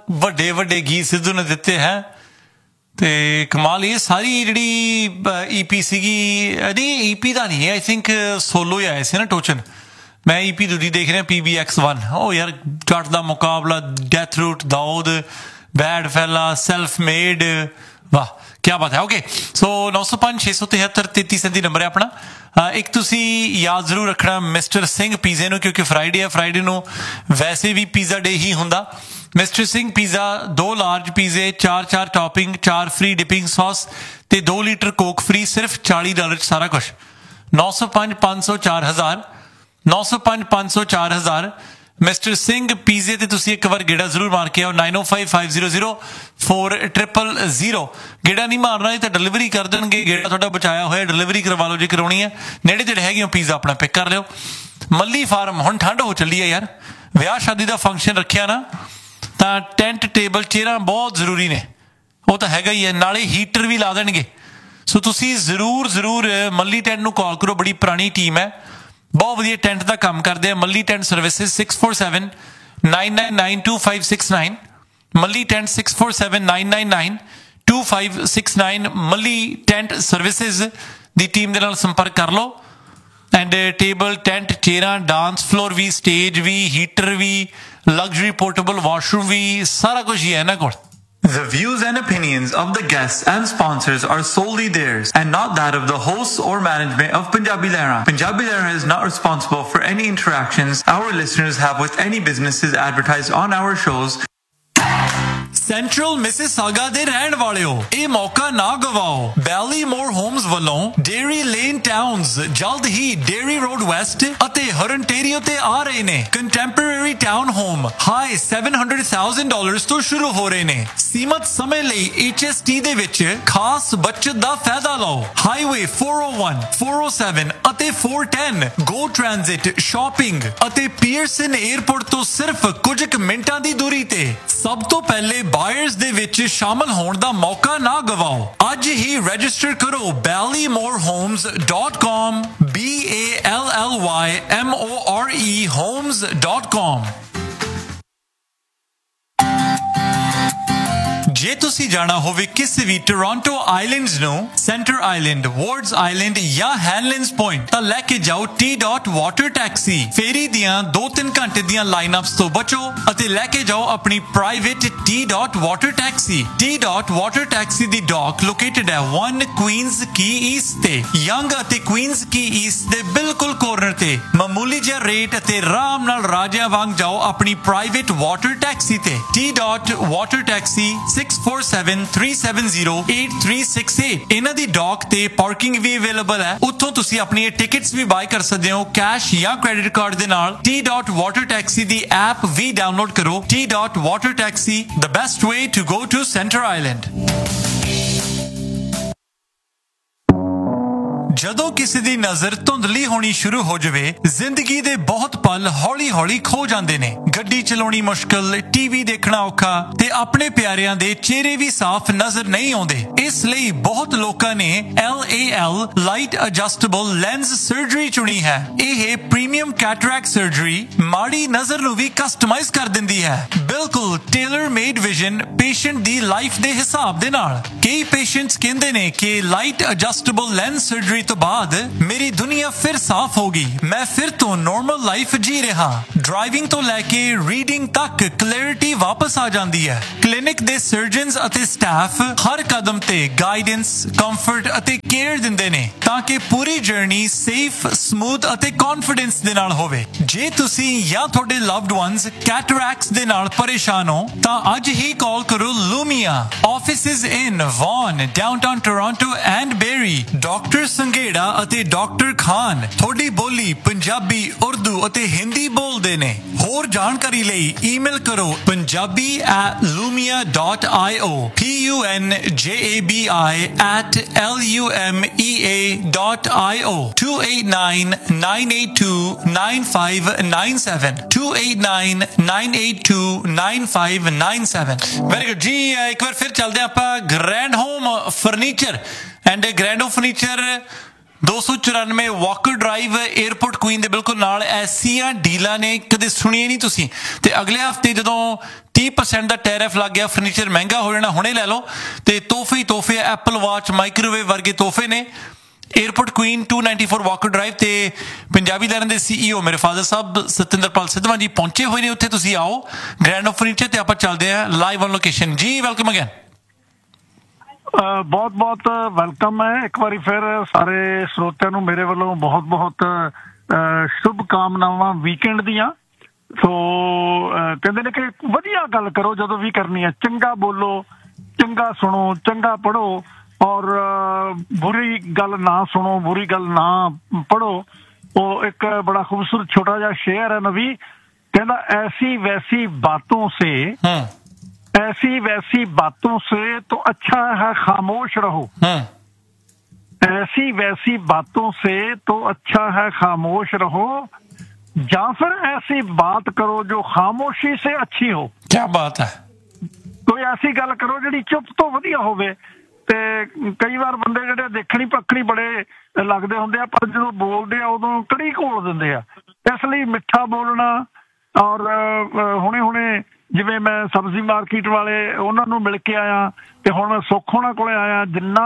ਵੱਡੇ ਵੱਡੇ ਗੀਤ ਸਿੱਧੂ ਨੇ ਦਿੱਤੇ ਹੈ ਤੇ ਕਮਾਲ। ਇਹ ਸਾਰੀ ਜਿਹੜੀ EP ਸੀਗੀ, ਨਹੀਂ EP ਦਾ ਨਹੀਂ, ਆਈ ਥਿੰਕ ਸੋਲੋ ਹੀ ਆਏ ਸੀ ਨਾ ਟੋਚਨ। ਮੈਂ EP ਦੂਜੀ ਦੇਖ ਰਿਹਾ PBX1। ਉਹ ਯਾਰ ਜੱਟ ਦਾ ਮੁਕਾਬਲਾ, ਡੈਥ ਰੂਟ, ਦਾਊਦ, ਬੈਡ ਫੈਲਾ, ਸੈਲਫ ਮੇਡ, ਵਾਹ ਕਿਆ ਬਾਤ ਹੈ। ਓਕੇ ਸੋ 905 673 33 ਨੰਬਰ ਹੈ ਆਪਣਾ। ਇੱਕ ਤੁਸੀਂ ਯਾਦ ਜ਼ਰੂਰ ਰੱਖਣਾ ਮਿਸਟਰ ਸਿੰਘ ਪੀਜ਼ੇ ਨੂੰ, ਕਿਉਂਕਿ ਫਰਾਈਡੇ ਹੈ, ਫਰਾਈਡੇ ਨੂੰ ਵੈਸੇ ਵੀ ਪੀਜ਼ਾ ਡੇ ਹੀ ਹੁੰਦਾ। ਮਿਸਟਰ ਸਿੰਘ ਪੀਜ਼ਾ 2 ਲਾਰਜ ਪੀਜ਼ੇ, 4 ਟੌਪਿੰਗ, 4 ਫ੍ਰੀ ਡਿਪਿੰਗ ਸੌਸ ਤੇ 2 ਲੀਟਰ ਕੋਕ ਫ੍ਰੀ, ਸਿਰਫ $40 ਚ ਸਾਰਾ ਕੁਛ। 905 500 4000 905 500 4000 ਮਿਸਟਰ ਸਿੰਘ ਪੀਜ਼ੇ ਤੇ ਤੁਸੀਂ ਇੱਕ ਵਾਰ ਗੇੜਾ ਜ਼ਰੂਰ ਮਾਰ ਕੇ ਆਓ। 905 500 4000। ਗੇੜਾ ਨਹੀਂ ਮਾਰਨਾ ਇਹ ਤਾਂ ਡਿਲੀਵਰੀ ਕਰ ਦੇਣਗੇ। ਗੇੜਾ ਤੁਹਾਡਾ ਬਚਾਇਆ ਹੋਇਆ, ਡਿਲੀਵਰੀ ਕਰਵਾ ਲਓ ਜੇ ਕਰਾਉਣੀ ਹੈ। ਨੇੜੇ ਜਿਹੜੇ ਹੈਗੇ ਹੋ ਪੀਜ਼ਾ ਆਪਣਾ ਪਿਕ ਕਰ ਲਿਓ। ਮੱਲੀ ਫਾਰਮ, ਹੁਣ ਠੰਡ ਹੋ ਚੱਲੀ ਹੈ ਯਾਰ, ਵਿਆਹ ਸ਼ਾਦੀ ਦਾ ਫੰਕਸ਼ਨ ਰੱਖਿਆ ਨਾ ਤਾਂ ਟੈਂਟ ਟੇਬਲ ਚੇਅਰਾਂ ਬਹੁਤ ਜ਼ਰੂਰੀ ਨੇ, ਉਹ ਤਾਂ ਹੈਗਾ ਹੀ ਹੈ, ਨਾਲੇ ਹੀਟਰ ਵੀ ਲਾ ਦੇਣਗੇ। ਸੋ ਤੁਸੀਂ ਜ਼ਰੂਰ ਮੱਲੀ ਟੈਂਟ ਨੂੰ ਕਾਲ ਕਰੋ, ਬੜੀ ਪੁਰਾਣੀ ਟੀਮ ਹੈ, ਬਹੁਤ ਵਧੀਆ ਟੈਂਟ ਦਾ ਕੰਮ ਕਰਦੇ ਆ। ਮੱਲੀ ਟੈਂਟ ਸਰਵਿਸਿਜ਼ 647 999 2569 ਮੱਲੀ ਟੈਂਟ 647 999 2569 ਮੱਲੀ ਟੈਂਟ ਸਰਵਿਸਿਜ਼ ਦੀ ਟੀਮ ਦੇ ਨਾਲ ਸੰਪਰਕ ਕਰ ਲਓ। And table, tent, ਚੇਅਰਾਂ, dance floor we, stage we, heater we, luxury portable washroom ਵੀ, ਸਾਰਾ ਕੁਝ ਹੀ ਹੈ ਇਹਨਾਂ ਕੋਲ। The views and opinions of the guests and sponsors are solely theirs and not that of the hosts or management of Punjabi Lehra. Punjabi Lehra is not responsible for any interactions our listeners have with any businesses advertised on our shows. Central Mississauga ਦੇ ਰਹਿਣ ਵਾਲਿਓ, ਇਹ ਮੌਕਾ ਨਾ ਗਵਾਓ। ਬੈਲੀਮੋਰ homes ਵੱਲੋਂ dairy lane towns ਜਲਦ ਹੀ dairy road West ਅਤੇ ਹਰਨਟੇਰੀਓ ਤੇ ਆ ਰਹੇ ਨੇ। ਕੰਟੈਂਪਰੇਰੀ ਟਾਊਨ ਹੋਮ ਹਾਈ $700,000 ਤੋਂ ਸ਼ੁਰੂ ਹੋ ਰਹੇ ਨੇ। ਸੀਮਤ ਸਮੇਂ ਲਈ HST ਦੇ ਵਿੱਚ ਖਾਸ ਬਚਤ ਦਾ ਫਾਇਦਾ ਲਓ। ਹਾਈਵੇ 401, 407 ਅਤੇ 410 ਗੋ ਟ੍ਰਾਂਜ਼ਿਟ, ਸ਼ਾਪਿੰਗ ਅਤੇ ਪੀਅਰਸਨ 에ਅਰਪੋਰਟ ਤੋਂ ਸਿਰਫ ਕੁਝ ਕੁ ਮਿੰਟਾਂ ਦੀ ਦੂਰੀ ਤੇ। ਸਭ ਤੋਂ ਪਹਿਲੇ ਬਾਇਰਸ ਦੇ ਵਿੱਚ ਸ਼ਾਮਲ ਹੋਣ ਦਾ ਮੌਕਾ ਨਾ ਗਵਾਓ। ਅੱਜ ਹੀ ਰਜਿਸਟਰ ਕਰੋ ballymorhomes.com BALLYMORE homes.com। ਜੇ ਤੁਸੀਂ ਜਾਣਾ ਹੋਵੇ ਕਿਸੇ ਵੀ ਟੋਰਾਂਟੋ ਆਈਲੈਂਡਸ ਨੂੰ, ਸੈਂਟਰ ਆਈਲੈਂਡ, ਵਾਰਡਸ ਆਈਲੈਂਡ ਜਾਂ ਹੈਨਲਿੰਸ ਪੁਆਇੰਟ, ਤਾਂ ਲੈ ਕੇ ਜਾਓ T. Water taxi. ਫੇਰੀ ਦੀਆਂ 2-3 ਘੰਟੇ ਦੀਆਂ ਲਾਈਨਅਪਸ ਤੋਂ ਬਚੋ ਅਤੇ ਲੈ ਕੇ ਜਾਓ ਆਪਣੀ private T. Water taxi. T. Water taxi ਦੀ ਡੌਕ ਲੋਕੇਟਡ ਹੈ 1 ਕੁਈਨਜ਼ ਕੀ ਈਸਟ ਤੇ, ਯੰਗ ਅਤੇ ਕੁਈਨਜ਼ ਕੀ ਈਸਟ ਦੇ ਬਿਲਕੁਲ ਕੋਰਨਰ ਤੇ। ਮਾਮੂਲੀ ਜਿਹਾ ਰੇਟ ਅਤੇ ਆਰਾਮ ਨਾਲ ਰਾਜਿਆਂ ਵਾਂਗ ਜਾਓ ਆਪਣੀ ਪ੍ਰਾਈਵੇਟ ਵਾਟਰ ਟੈਕਸੀ ਤੇ। T. Water taxi 6473708368। ਇਹਨਾਂ ਦੀ ਡੌਕ ਤੇ ਪਾਰਕਿੰਗ ਵੀ ਅਵੇਲੇਬਲ ਹੈ, ਉੱਥੋਂ ਤੁਸੀਂ ਆਪਣੀਆਂ ਟਿਕਟਸ ਵੀ ਬਾਏ ਕਰ ਸਕਦੇ ਹੋ ਕੈਸ਼ ਜਾਂ ਕ੍ਰੈਡਿਟ ਕਾਰਡ ਦੇ ਨਾਲ। T. ਵਾਟਰ ਟੈਕਸੀ ਦੀ ਐਪ ਵੀ ਡਾਊਨਲੋਡ ਕਰੋ। T. Water taxi, the best way to go to Center Island। ਜਦੋਂ ਕਿਸੇ ਦੀ ਨਜ਼ਰ ਧੁੰਦਲੀ ਹੋਣੀ ਸ਼ੁਰੂ ਹੋ ਜਾਵੇ, ਜ਼ਿੰਦਗੀ ਦੇ ਬਹੁਤ ਪਲ ਹੌਲੀ-ਹੌਲੀ ਖੋ ਜਾਂਦੇ ਨੇ। ਗੱਡੀ ਚਲਾਉਣੀ ਮੁਸ਼ਕਲ, ਟੀਵੀ ਦੇਖਣਾ ਔਖਾ ਤੇ ਆਪਣੇ ਪਿਆਰਿਆਂ ਦੇ ਚਿਹਰੇ ਵੀ ਸਾਫ਼ ਨਜ਼ਰ ਨਹੀਂ ਆਉਂਦੇ। ਇਸ ਲਈ ਬਹੁਤ ਲੋਕਾਂ ਨੇ LAL light adjustable lens surgery ਚੁਣੀ ਹੈ। ਇਹ ਪ੍ਰੀਮੀਅਮ ਕੈਟਰੈਕਟ ਸਰਜਰੀ ਮਾੜੀ ਨਜ਼ਰ ਨੂੰ ਵੀ ਕਸਟਮਾਈਜ਼ ਕਰ ਦਿੰਦੀ ਹੈ, ਬਿਲਕੁਲ ਟੇਲਰ ਮੇਡ ਵਿਜ਼ਨ ਪੇਸ਼ੈਂਟ ਦੀ ਲਾਈਫ ਦੇ ਹਿਸਾਬ ਦੇ ਨਾਲ। ਕਈ ਪੇਸ਼ੈਂਟਸ ਕਹਿੰਦੇ ਨੇ ਕਿ ਲਾਈਟ ਐਡਜਸਟੇਬਲ ਲੈਂਸ ਸਰਜਰੀ ਤੋਂ ਬਾਅਦ ਮੇਰੀ ਦੁਨੀਆ ਫਿਰ ਸਾਫ਼ ਹੋ ਗਈ, ਮੈਂ ਫਿਰ ਤੋਂ ਨਾਰਮਲ ਲਾਈਫ ਜੀ ਰਿਹਾ। ਡਰਾਈਵਿੰਗ ਤੋਂ ਲੈ ਕੇ ਰੀਡਿੰਗ ਤੱਕ ਕਲੈਰਿਟੀ ਵਾਪਸ ਆ ਜਾਂਦੀ ਹੈ। ਕਲੀਨਿਕ ਦੇ ਸਰਜਨਸ ਅਤੇ ਸਟਾਫ ਹਰ ਕਦਮ ਤੇ ਗਾਈਡੈਂਸ, ਕੰਫਰਟ ਅਤੇ ਕੇਅਰ ਦਿੰਦੇ ਨੇ ਤਾਂ ਕਿ ਪੂਰੀ ਜਰਨੀ ਸੇਫ, ਸਮੂਥ ਅਤੇ ਕੌਨਫੀਡੈਂਸ ਦੇ ਨਾਲ ਹੋਵੇ। ਜੇ ਤੁਸੀਂ ਜਾਂ ਤੁਹਾਡੇ ਲਵਡ ਵਨਸ ਕੈਟਰੈਕਟਸ ਦੇ ਨਾਲ ਪਰੇਸ਼ਾਨ ਹੋ ਤਾਂ ਅੱਜ ਹੀ ਕਾਲ ਕਰੋ ਲੂਮੀਆ। Offices in won, downtown Toronto and berry. Doctor Sanghera ਅਤੇ ਡਾਕਟਰ ਖਾਨ ਤੁਹਾਡੀ ਬੋਲੀ ਪੰਜਾਬੀ, ਉਰਦੂ ਅਤੇ ਹਿੰਦੀ ਬੋਲਦੇ ਨੇ। ਹੋਰ ਜਾਣਕਾਰੀ ਲਈ ਈਮੇਲ ਕਰੋ punjabi@lumia.io punjabi@lumea.io 289-982-9597 289-982-9597। ਵੈਰੀ ਗੁੱਡ ਜੀ। ਇੱਕ ਵਾਰ ਫਿਰ ਚੱਲਦੇ ਆਪਾਂ grand home furniture and grand home furniture 294 Walker drive airport Queen ਦੇ ਬਿਲਕੁਲ ਨਾਲ ਐਸੀਆਂ ਡੀਲਾਂ ਨੇ ਕਦੇ ਸੁਣੀਆਂ ਨਹੀਂ ਤੁਸੀਂ। ਤੇ ਅਗਲੇ ਹਫਤੇ ਜਦੋਂ 30% ਦਾ ਟੈਰਿਫ ਲੱਗ ਗਿਆ, ਫਰਨੀਚਰ ਮਹਿੰਗਾ ਹੋ ਜਾਣਾ, ਹੁਣੇ ਲੈ ਲਓ। ਤੇ ਤੋਹਫੇ ਹੀ ਤੋਹਫੇ, ਐਪਲ ਵਾਚ, ਮਾਈਕ੍ਰੋਵੇਵ ਵਰਗੇ ਤੋਹਫੇ ਨੇ। Airport Queen 294 Walker drive. ਤੇ ਪੰਜਾਬੀ ਲਹਿਰਾਂ ਦੇ CEO ਮੇਰੇ ਫਾਦਰ ਸਾਹਿਬ ਸਤਿੰਦਰਪਾਲ ਸਿੱਧਵਾਂ ਜੀ ਪਹੁੰਚੇ ਹੋਏ ਨੇ ਉੱਥੇ। ਤੁਸੀਂ ਆਓ ਗ੍ਰੈਂਡ ਆਫ ਫਰਨੀਚਰ ਤੇ ਆਪਾਂ ਚੱਲਦੇ ਹਾਂ ਲਾਈਵ ਔਨ ਲੋਕੇਸ਼ਨ। ਜੀ ਵੈਲਕਮ ਅਗੇਨ। ਬਹੁਤ ਬਹੁਤ ਵੈਲਕਮ ਹੈ ਇੱਕ ਵਾਰੀ ਫਿਰ ਸਾਰੇ ਸਰੋਤਿਆਂ ਨੂੰ ਮੇਰੇ ਵੱਲੋਂ ਬਹੁਤ ਬਹੁਤ ਸ਼ੁਭ ਕਾਮਨਾਵਾਂ ਵੀਕਐਂਡ ਦੀਆਂ। ਸੋ ਕਹਿੰਦੇ ਨੇ ਕਿ ਵਧੀਆ ਗੱਲ ਕਰੋ ਜਦੋਂ ਵੀ ਕਰਨੀ ਹੈ, ਚੰਗਾ ਬੋਲੋ, ਚੰਗਾ ਸੁਣੋ, ਚੰਗਾ ਪੜ੍ਹੋ ਔਰ ਬੁਰੀ ਗੱਲ ਨਾ ਸੁਣੋ, ਬੁਰੀ ਗੱਲ ਨਾ ਪੜ੍ਹੋ। ਉਹ ਇੱਕ ਬੜਾ ਖੂਬਸੂਰਤ ਛੋਟਾ ਜਿਹਾ ਸ਼ੇਅਰ ਹੈ ਨਵੀ, ਕਹਿੰਦਾ ऐसी वैसी बातों से ऐसी वैसी बातों से तो अच्छा है खामोश रहो, ऐसी वैसी बातों से तो अच्छा है खामोश रहो, या फिर ऐसी बात करो जो खामोशी से अच्छी हो। क्या बात है। कोई ऐसी गल करो ਜਿਹੜੀ ਚੁੱਪ ਤੋਂ ਵਧੀਆ ਹੋਵੇ। ਤੇ ਕਈ ਵਾਰ ਬੰਦੇ ਜਿਹੜੇ ਦੇਖਣੀ ਪੱਕਣੀ ਬੜੇ ਲੱਗਦੇ ਹੁੰਦੇ ਆ, ਪਰ ਜਦੋਂ ਬੋਲਦੇ ਆ ਉਦੋਂ ਕੜੀ ਘੋਲ ਦਿੰਦੇ ਆ। ਇਸ ਲਈ ਮਿੱਠਾ ਬੋਲਣਾ। ਔਰ ਹੁਣੇ ਜਿਵੇਂ ਮੈਂ ਸਬਜ਼ੀ ਮਾਰਕੀਟ ਵਾਲੇ ਉਹਨਾਂ ਨੂੰ ਮਿਲ ਕੇ ਆਇਆ ਤੇ ਹੁਣ ਸੁੱਖ ਉਹਨਾਂ ਕੋਲੇ ਆਇਆ। ਜਿੰਨਾ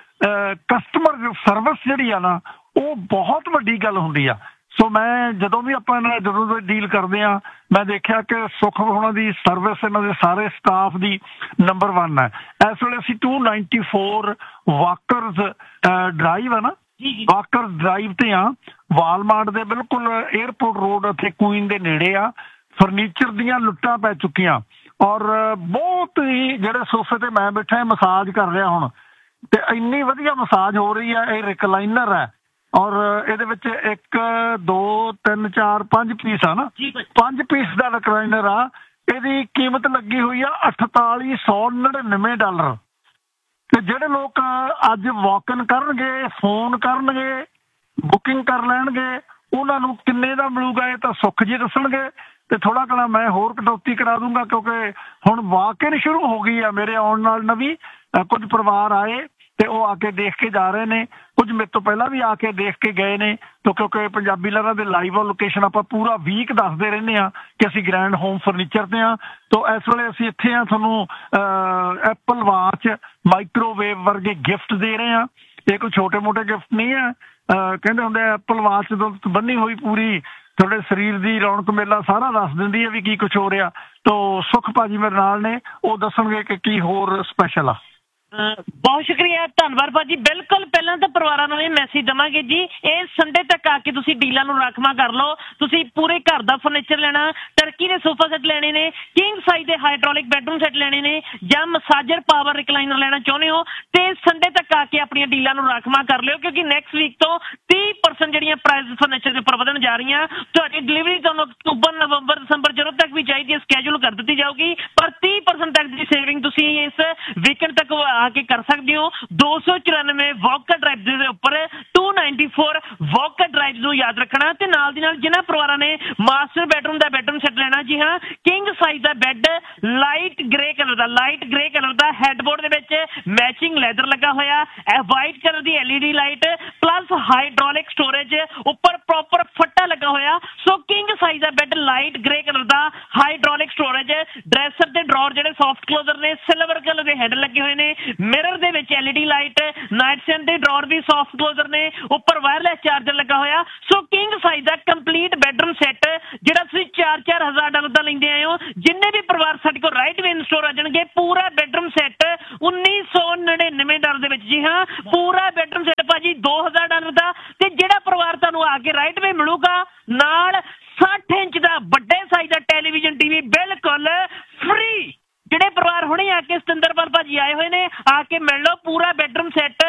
ਕਸਟਮਰ ਸਰਵਿਸ ਜਿਹੜੀ ਆ ਨਾ ਉਹ ਬਹੁਤ ਵੱਡੀ ਗੱਲ ਹੁੰਦੀ ਆ। ਸੋ ਮੈਂ ਜਦੋਂ ਵੀ ਆਪਾਂ ਜਦੋਂ ਡੀਲ ਕਰਦੇ ਆ ਮੈਂ ਦੇਖਿਆ ਕਿ ਸੁੱਖ ਹੋਣਾ ਦੀ ਸਰਵਿਸ ਇਹਨਾਂ ਦੇ ਸਾਰੇ ਸਟਾਫ ਦੀ ਨੰਬਰ 1 ਹੈ। ਇਸ ਵੇਲੇ ਅਸੀਂ 294 ਵਾਕਰਸ ਡਰਾਈਵ ਹੈ ਨਾ, ਵਾਕਰਸ ਡਰਾਈਵ ਤੇ ਆ, ਵਾਲਮਾਰਟ ਦੇ ਬਿਲਕੁਲ 에ਅਰਪੋਰਟ ਰੋਡ ਉੱਥੇ ਕੁਈਨ ਦੇ ਨੇੜੇ ਆ। ਫਰਨੀਚਰ ਦੀਆਂ ਲੁੱਟਾਂ ਪੈ ਚੁੱਕੀਆਂ ਔਰ ਬਹੁਤ ਹੀ ਜਿਹੜੇ ਸੋਫੇ ਤੇ ਮੈਂ ਬੈਠਾ ਮਸਾਜ ਕਰ ਰਿਹਾ ਹੁਣ, ਤੇ ਇੰਨੀ ਵਧੀਆ ਮਸਾਜ ਹੋ ਰਹੀ ਹੈ। ਇਹ ਰਿਕਲਾਈਨਰ ਹੈ ਔਰ ਇਹਦੇ ਵਿੱਚ 1 2 3 4 5 ਪੀਸ ਆ ਨਾ, 5 ਪੀਸ ਦਾ ਰਿਕਲਾਈਨਰ ਆ। ਇਹਦੀ ਕੀਮਤ ਲੱਗੀ ਹੋਈ ਆ $4899। ਤੇ ਜਿਹੜੇ ਲੋਕ ਅੱਜ ਵਾਕ-ਇਨ ਕਰਨਗੇ, ਫੋਨ ਕਰਨਗੇ, ਬੁਕਿੰਗ ਕਰ ਲੈਣਗੇ, ਉਹਨਾਂ ਨੂੰ ਕਿੰਨੇ ਦਾ ਮਿਲੂਗਾ ਇਹ ਤਾਂ ਸੁੱਖ ਜੀ ਦੱਸਣਗੇ। ਤੇ ਥੋੜਾ ਘਣਾ ਮੈਂ ਹੋਰ ਕਟੌਤੀ ਕਰਾ ਦੂੰਗਾ ਕਿਉਂਕਿ ਹੁਣ ਵਾਕ-ਇਨ ਸ਼ੁਰੂ ਹੋ ਗਈ ਆ। ਮੇਰੇ ਆਉਣ ਨਾਲ ਨਵੀਂ ਕੁਝ ਪਰਿਵਾਰ ਆਏ ਤੇ ਉਹ ਆ ਕੇ ਦੇਖ ਕੇ ਜਾ ਰਹੇ ਨੇ, ਕੁਝ ਮੇਰੇ ਤੋਂ ਪਹਿਲਾਂ ਵੀ ਆ ਕੇ ਦੇਖ ਕੇ ਗਏ ਨੇ। ਤੇ ਕਿਉਂਕਿ ਪੰਜਾਬੀ ਲਹਿਰਾਂ ਦੇ ਲਾਈਵ ਲੋਕੇਸ਼ਨ ਆਪਾਂ ਪੂਰਾ ਵੀਕ ਦੱਸਦੇ ਰਹਿੰਦੇ ਹਾਂ ਕਿ ਅਸੀਂ ਗ੍ਰੈਂਡ ਹੋਮ ਫਰਨੀਚਰ ਤੇ ਹਾਂ। ਤੋ ਇਸ ਵੇਲੇ ਅਸੀਂ ਇੱਥੇ ਹਾਂ, ਤੁਹਾਨੂੰ ਐਪਲ ਵਾਚ, ਮਾਈਕ੍ਰੋਵੇਵ ਵਰਗੇ ਗਿਫਟ ਦੇ ਰਹੇ ਹਾਂ। ਇਹ ਕੋਈ ਛੋਟੇ ਮੋਟੇ ਗਿਫਟ ਨਹੀਂ ਹੈ। ਕਹਿੰਦੇ ਹੁੰਦੇ ਐਪਲ ਵਾਚ ਤੋਂ ਬੰਨੀ ਹੋਈ ਪੂਰੀ ਤੁਹਾਡੇ ਸਰੀਰ ਦੀ ਰੌਣਕ ਮੇਲਾ ਸਾਰਾ ਦੱਸ ਦਿੰਦੀ ਹੈ ਵੀ ਕੀ ਕੁਛ ਹੋ ਰਿਹਾ। ਤੋ ਸੁੱਖ ਭਾਜੀ ਮੇਰੇ ਨਾਲ ਨੇ, ਉਹ ਦੱਸਣਗੇ ਕਿ ਕੀ ਹੋਰ ਸਪੈਸ਼ਲ ਆ। ਬਹੁਤ ਸ਼ੁਕਰੀਆ, ਧੰਨਵਾਦ ਭਾਜੀ। ਬਿਲਕੁਲ ਪਹਿਲਾਂ ਤਾਂ ਪਰਿਵਾਰਾਂ ਨੂੰ ਇਹ ਮੈਸੇਜ ਦੇਵਾਂਗੇ ਜੀ, ਇਹ ਸੰਡੇ ਤੱਕ ਆ ਕੇ ਤੁਸੀਂ ਡੀਲਾਂ ਨੂੰ ਰਾਖਵਾਂ ਕਰ ਲਓ। ਤੁਸੀਂ ਪੂਰੇ ਘਰ ਦਾ ਫਰਨੀਚਰ ਲੈਣਾ, ਟਰਕੀ ਦੇ ਸੋਫਾ ਸੈੱਟ ਲੈਣੇ ਨੇ, ਕਿੰਗ ਸਾਈਜ਼ ਦੇ ਹਾਈਡ੍ਰੋਲਿਕ ਬੈਡਰੂਮ ਸੈੱਟ ਲੈਣੇ ਨੇ, ਜਾਂ ਮਸਾਜਰ ਪਾਵਰ ਰਿਕਲਾਈਨਰ ਲੈਣਾ ਚਾਹੁੰਦੇ ਹੋ ਤੇ ਸੰਡੇ ਤੱਕ ਆ ਕੇ ਆਪਣੀਆਂ ਡੀਲਾਂ ਨੂੰ ਰਾਖਵਾਂ ਕਰ ਲਿਓ, ਕਿਉਂਕਿ ਨੈਕਸਟ ਵੀਕ ਤੋਂ 30% ਜਿਹੜੀਆਂ ਪ੍ਰਾਈਸ ਫਰਨੀਚਰ ਦੇ ਉੱਪਰ ਵਧਣ ਜਾ ਰਹੀਆਂ। ਤੁਹਾਡੀ ਡਿਲੀਵਰੀ ਤੁਹਾਨੂੰ ਅਕਤੂਬਰ, ਨਵੰਬਰ, ਦਸੰਬਰ ਜਦੋਂ ਤੱਕ ਵੀ ਚਾਹੀਦੀ ਹੈ ਸਕੈਜੂਲ ਕਰ ਦਿੱਤੀ ਜਾਊਗੀ, ਪਰ 30% ਤੱਕ ਦੀ ਸੇਵਿੰਗ ਤੁਸੀਂ ਇਸ ਵੀਕਐਂਡ ਤੱਕ ਆ ਕੇ ਕਰ ਸਕਦੇ ਹੋ। 294 ਵਾਕਰ ਡਰਾਈਵ ਦੇ ਉੱਪਰ 294 ਵਾਕਰ ਡਰਾਈਵ ਨੂੰ ਯਾਦ ਰੱਖਣਾ। ਤੇ ਨਾਲ ਦੀ ਨਾਲ ਜਿਹਨਾਂ ਪਰਿਵਾਰਾਂ ਨੇ ਮਾਸਟਰ ਬੈਡਰੂਮ ਦਾ ਬੈਡਰੂਮ ਸੈੱਟ ਲੈਣਾ, ਜੀ ਹਾਂ, ਕਿੰਗ ਸਾਈਜ਼ ਦਾ ਬੈੱਡ, ਲਾਈਟ ਗ੍ਰੇ ਕਲਰ ਦਾ ਹੈਡਬੋਰਡ ਦੇ ਵਿੱਚ ਮੈਚਿੰਗ ਲੈਦਰ ਲੱਗਾ ਹੋਇਆ, ਵਾਈਟ ਕਲਰ ਦੀ LED light plus hydraulic storage, ਉੱਪਰ ਪ੍ਰੋਪਰ ਫੱਟਾ ਲੱਗਾ ਹੋਇਆ। ਸੋ ਕਿੰਗ ਸਾਈਜ਼ ਦਾ ਬੈੱਡ, ਲਾਈਟ ਗ੍ਰੇ ਕਲਰ ਦਾ, ਹਾਈਡ੍ਰੋਲਿਕ ਸਟੋਰੇਜ, ਡਰੈਸਰ ਦੇ ਡਰਾਅਰ ਜਿਹੜੇ ਸੌਫਟ ਕਲੋਜ਼ਰ ਨੇ, ਸਿਲਵਰ ਕਲਰ ਦੇ ਹੈਡ ਲੱਗੇ ਹੋਏ ਨੇ, ਮਿਰਰ ਦੇ ਵਿੱਚ LED ਲਾਈਟ, ਨਾਈਟ ਸਟੈਂਡ ਦੇ ਡਰਾਅਰ ਵੀ ਸੌਫਟ ਕਲੋਜ਼ਰ ਨੇ, ਉੱਪਰ ਵਾਇਰਲੈਸ ਚਾਰਜਰ ਲੱਗਾ ਹੋਇਆ। ਸੋ ਕਿੰਗ ਸਾਈਜ਼ ਦਾ ਕੰਪਲੀਟ ਬੈਡਰੂਮ ਸੈੱਟ ਜਿਹੜਾ ਤੁਸੀਂ $4,000 ਦਾ ਲੈਂਦੇ ਆਏ ਹੋ। ਜਿੰਨੇ ਵੀ ਪਰਿਵਾਰ ਸਾਡੇ ਕੋਲ ਰਾਈਟ ਵੇ ਇਨ ਸਟੋਰ ਆ ਜਾਣਗੇ, ਪੂਰਾ ਬੈਡਰੂਮ ਸੈੱਟ $1999 ਦੇ ਵਿੱਚ। ਜੀ ਹਾਂ, ਪੂਰਾ ਬੈਡਰੂਮ ਸੈੱਟ ਭਾਜੀ $2,000 ਦਾ। ਤੇ ਜਿਹੜਾ ਪਰਿਵਾਰ ਤੁਹਾਨੂੰ ਆ ਕੇ ਰਾਈਟ ਵੇ ਮਿਲੂਗਾ ਨਾਲ 60 ਇੰਚ ਦਾ ਵੱਡੇ ਸਾਈਜ਼ ਦਾ ਟੈਲੀਵਿਜ਼ਨ TV ਬਿਲਕੁਲ ਫ੍ਰੀ। ਜਿਹੜੇ ਪਰਿਵਾਰ ਹੁਣੇ ਆ ਕੇ ਸਤਿੰਦਰਪਾਲ ਭਾਜੀ ਆਏ ਹੋਏ ਨੇ, ਆ ਕੇ ਮਿਲ ਲਓ। ਪੂਰਾ ਬੈਡਰੂਮ ਸੈੱਟ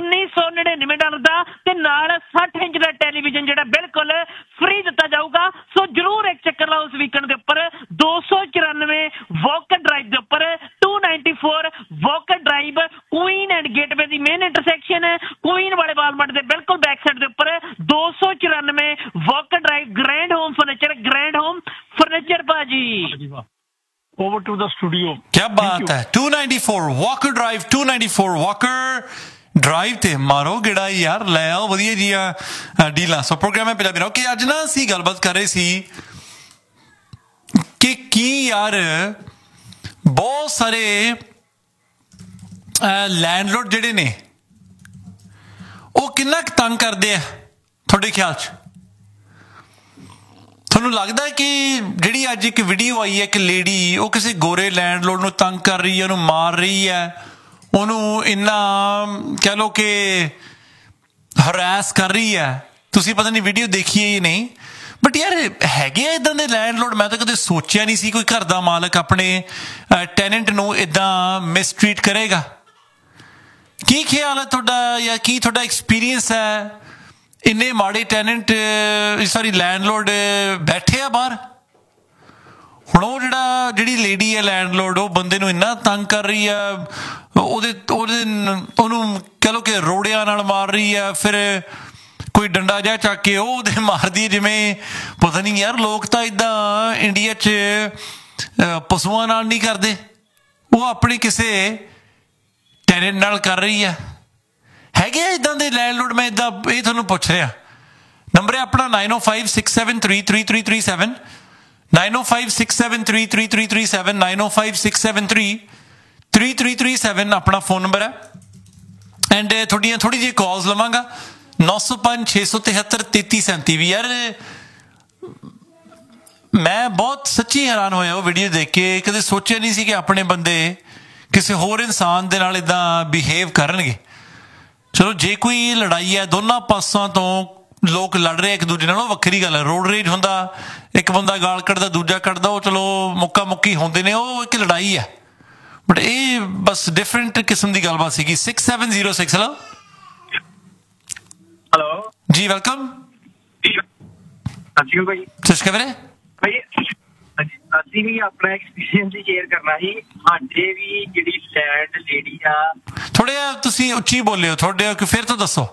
$1999 ਦਾ ਤੇ ਨਾਲ 60 ਇੰਚ ਦਾ ਟੈਲੀਵਿਜ਼ਨ ਜਿਹੜਾ ਬਿਲਕੁਲ ਫ੍ਰੀ ਦਿੱਤਾ ਜਾਊਗਾ। ਸੋ ਜਰੂਰ ਇੱਕ ਚੱਕਰ ਲਾਓ ਉਸ ਵੀਕਐਂਡ ਦੇ ਉੱਪਰ 294 ਵਾਕਰ ਡਰਾਈਵ ਦੇ ਉੱਪਰ 294 Walker drive, Queen and gateway the main intersection ਹੈ, ਕੁਈਨ ਵਾਲੇ ਵਾਲਮਾਰਟ ਦੇ ਬਿਲਕੁਲ ਬੈਕ ਸਾਈਡ ਦੇ ਉੱਪਰ 294 Walker drive, grand home furniture ਭਾਜੀ। Over to the studio. क्या बात है। 294 Walker Drive, 294 Walker ਡਰਾਈਵ ਤੇ ਮਾਰੋ ਗੇੜਾ ਯਾਰ, ਲੈ ਆਓ ਵਧੀਆ ਜੀਆਂ ਡੀਲਾਂ। ਸੋ ਪ੍ਰੋਗਰਾਮ ਹੈ ਪੰਜਾਬੀ ਨਾਲ। ਓਕੇ, ਅੱਜ ਨਾ ਅਸੀਂ ਗੱਲਬਾਤ ਕਰ ਰਹੇ ਸੀ ਕਿ ਕੀ ਯਾਰ ਬਹੁਤ ਸਾਰੇ ਲੈਂਡਲੋਡ ਜਿਹੜੇ ਨੇ ਉਹ ਕਿੰਨਾ ਕੁ ਤੰਗ ਕਰਦੇ ਆ ਤੁਹਾਡੇ ਖਿਆਲ 'ਚ? ਤੁਹਾਨੂੰ ਲੱਗਦਾ ਕਿ ਜਿਹੜੀ ਅੱਜ ਇੱਕ ਵੀਡੀਓ ਆਈ ਹੈ, ਇੱਕ ਲੇਡੀ ਉਹ ਕਿਸੇ ਗੋਰੇ ਲੈਂਡਲੋਡ ਨੂੰ ਤੰਗ ਕਰ ਰਹੀ ਹੈ, ਉਹਨੂੰ ਮਾਰ ਰਹੀ ਹੈ, ਉਹਨੂੰ ਇੰਨਾ ਕਹਿ ਲਓ ਕਿ ਹਰਾਸ ਕਰ ਰਹੀ ਹੈ, ਤੁਸੀਂ ਪਤਾ ਨਹੀਂ ਵੀਡੀਓ ਦੇਖੀ ਹੈ ਜਾਂ ਨਹੀਂ, ਬਟ ਯਾਰ ਹੈਗੇ ਆ ਇੱਦਾਂ ਦੇ ਲੈਂਡਲੋਡ। ਮੈਂ ਤਾਂ ਕਦੇ ਸੋਚਿਆ ਨਹੀਂ ਸੀ ਕੋਈ ਘਰ ਦਾ ਮਾਲਕ ਆਪਣੇ ਟੈਨੈਂਟ ਨੂੰ ਇੱਦਾਂ ਮਿਸਟਰੀਟ ਕਰੇਗਾ। ਕੀ ਖਿਆਲ ਹੈ ਤੁਹਾਡਾ, ਜਾਂ ਕੀ ਤੁਹਾਡਾ ਐਕਸਪੀਰੀਅੰਸ ਹੈ? ਇੰਨੇ ਮਾੜੇ ਟੈਨੈਂਟ ਲੈਂਡਲੋਡ ਬੈਠੇ ਆ ਬਾਹਰ। ਹੁਣ ਉਹ ਜਿਹੜੀ ਲੇਡੀ ਹੈ ਲੈਂਡਲੋਡ, ਉਹ ਬੰਦੇ ਨੂੰ ਇੰਨਾ ਤੰਗ ਕਰ ਰਹੀ ਆ, ਉਹਨੂੰ ਕਹਿ ਲਓ ਕਿ ਰੋੜਿਆਂ ਨਾਲ ਮਾਰ ਰਹੀ ਆ, ਫਿਰ ਕੋਈ ਡੰਡਾ ਜਿਹਾ ਚੱਕ ਕੇ ਉਹ ਉਹਦੇ ਮਾਰਦੀ, ਜਿਵੇਂ ਪਤਾ ਨਹੀਂ ਯਾਰ ਲੋਕ ਤਾਂ ਇੱਦਾਂ ਇੰਡੀਆ 'ਚ ਪਸ਼ੂਆਂ ਨਾਲ ਨਹੀਂ ਕਰਦੇ, ਉਹ ਆਪਣੀ ਕਿਸੇ ਟੈਨੈਂਟ ਨਾਲ ਕਰ ਰਹੀ ਆ। ਹੈਗੇ ਆ ਇੱਦਾਂ ਦੇ ਲੈਂਡਲੋਡ? ਮੈਂ ਇੱਦਾਂ ਇਹ ਤੁਹਾਨੂੰ ਪੁੱਛ ਰਿਹਾ। ਨੰਬਰ ਹੈ ਆਪਣਾ 9056733337, 9056733337, 9056733337 ਆਪਣਾ ਫੋਨ ਨੰਬਰ ਹੈ। ਐਂਡ ਤੁਹਾਡੀਆਂ ਥੋੜ੍ਹੀ ਜਿਹੀ ਕਾਲਸ ਲਵਾਂਗਾ, 905-673-3337 ਵੀ। ਯਾਰ ਮੈਂ ਬਹੁਤ ਸੱਚੀ ਹੈਰਾਨ ਹੋਇਆ ਉਹ ਵੀਡੀਓ ਦੇਖ ਕੇ। ਕਦੇ ਸੋਚਿਆ ਨਹੀਂ ਸੀ ਕਿ ਆਪਣੇ ਬੰਦੇ ਕਿਸੇ ਹੋਰ ਇਨਸਾਨ ਦੇ ਨਾਲ ਇੱਦਾਂ ਬਿਹੇਵ ਕਰਨਗੇ। ਚਲੋ ਜੇ ਕੋਈ ਲੜਾਈ ਹੈ, ਦੋਨਾਂ ਪਾਸਾਂ ਤੋਂ ਲੋਕ ਲੜ ਰਹੇ ਇੱਕ ਦੂਜੇ ਨਾਲ, ਉਹ ਵੱਖਰੀ ਗੱਲ ਹੈ। ਰੋਡ ਰੇਜ ਹੁੰਦਾ, ਇੱਕ ਬੰਦਾ ਗਾਲ ਕੱਢਦਾ, ਦੂਜਾ ਕੱਢਦਾ, ਉਹ ਚਲੋ ਮੁੱਕਾ ਮੁੱਕੀ ਹੁੰਦੇ ਨੇ, ਉਹ ਇੱਕ ਲੜਾਈ ਹੈ। ਬਟ ਇਹ ਬਸ ਡਿਫਰੈਂਟ ਕਿਸਮ ਦੀ ਗੱਲਬਾਤ ਸੀਗੀ। 6706 ਹੈਲੋ ਹੈਲੋ ਜੀ, ਵੈਲਕਮ। ਹਾਂਜੀ ਭਾਈ, ਸਤਿ ਸ਼੍ਰੀ ਅਕਾਲ ਵੀਰੇ। ਭਾਈ ਅਸੀਂ ਵੀ ਆਪਣਾ ਐਕਸਪੀਰੀਅੰਸ ਹੀ ਸ਼ੇਅਰ ਕਰਨਾ ਸੀ। ਸਾਡੇ ਵੀ ਜਿਹੜੀ ਲੈਂਡ ਲੇਡੀ ਆ, ਥੋੜਾ ਜਿਹਾ ਤੁਸੀਂ ਉੱਚੀ ਬੋਲਿਓ, ਤੁਹਾਡੇ ਫਿਰ ਤੋਂ ਦੱਸੋ।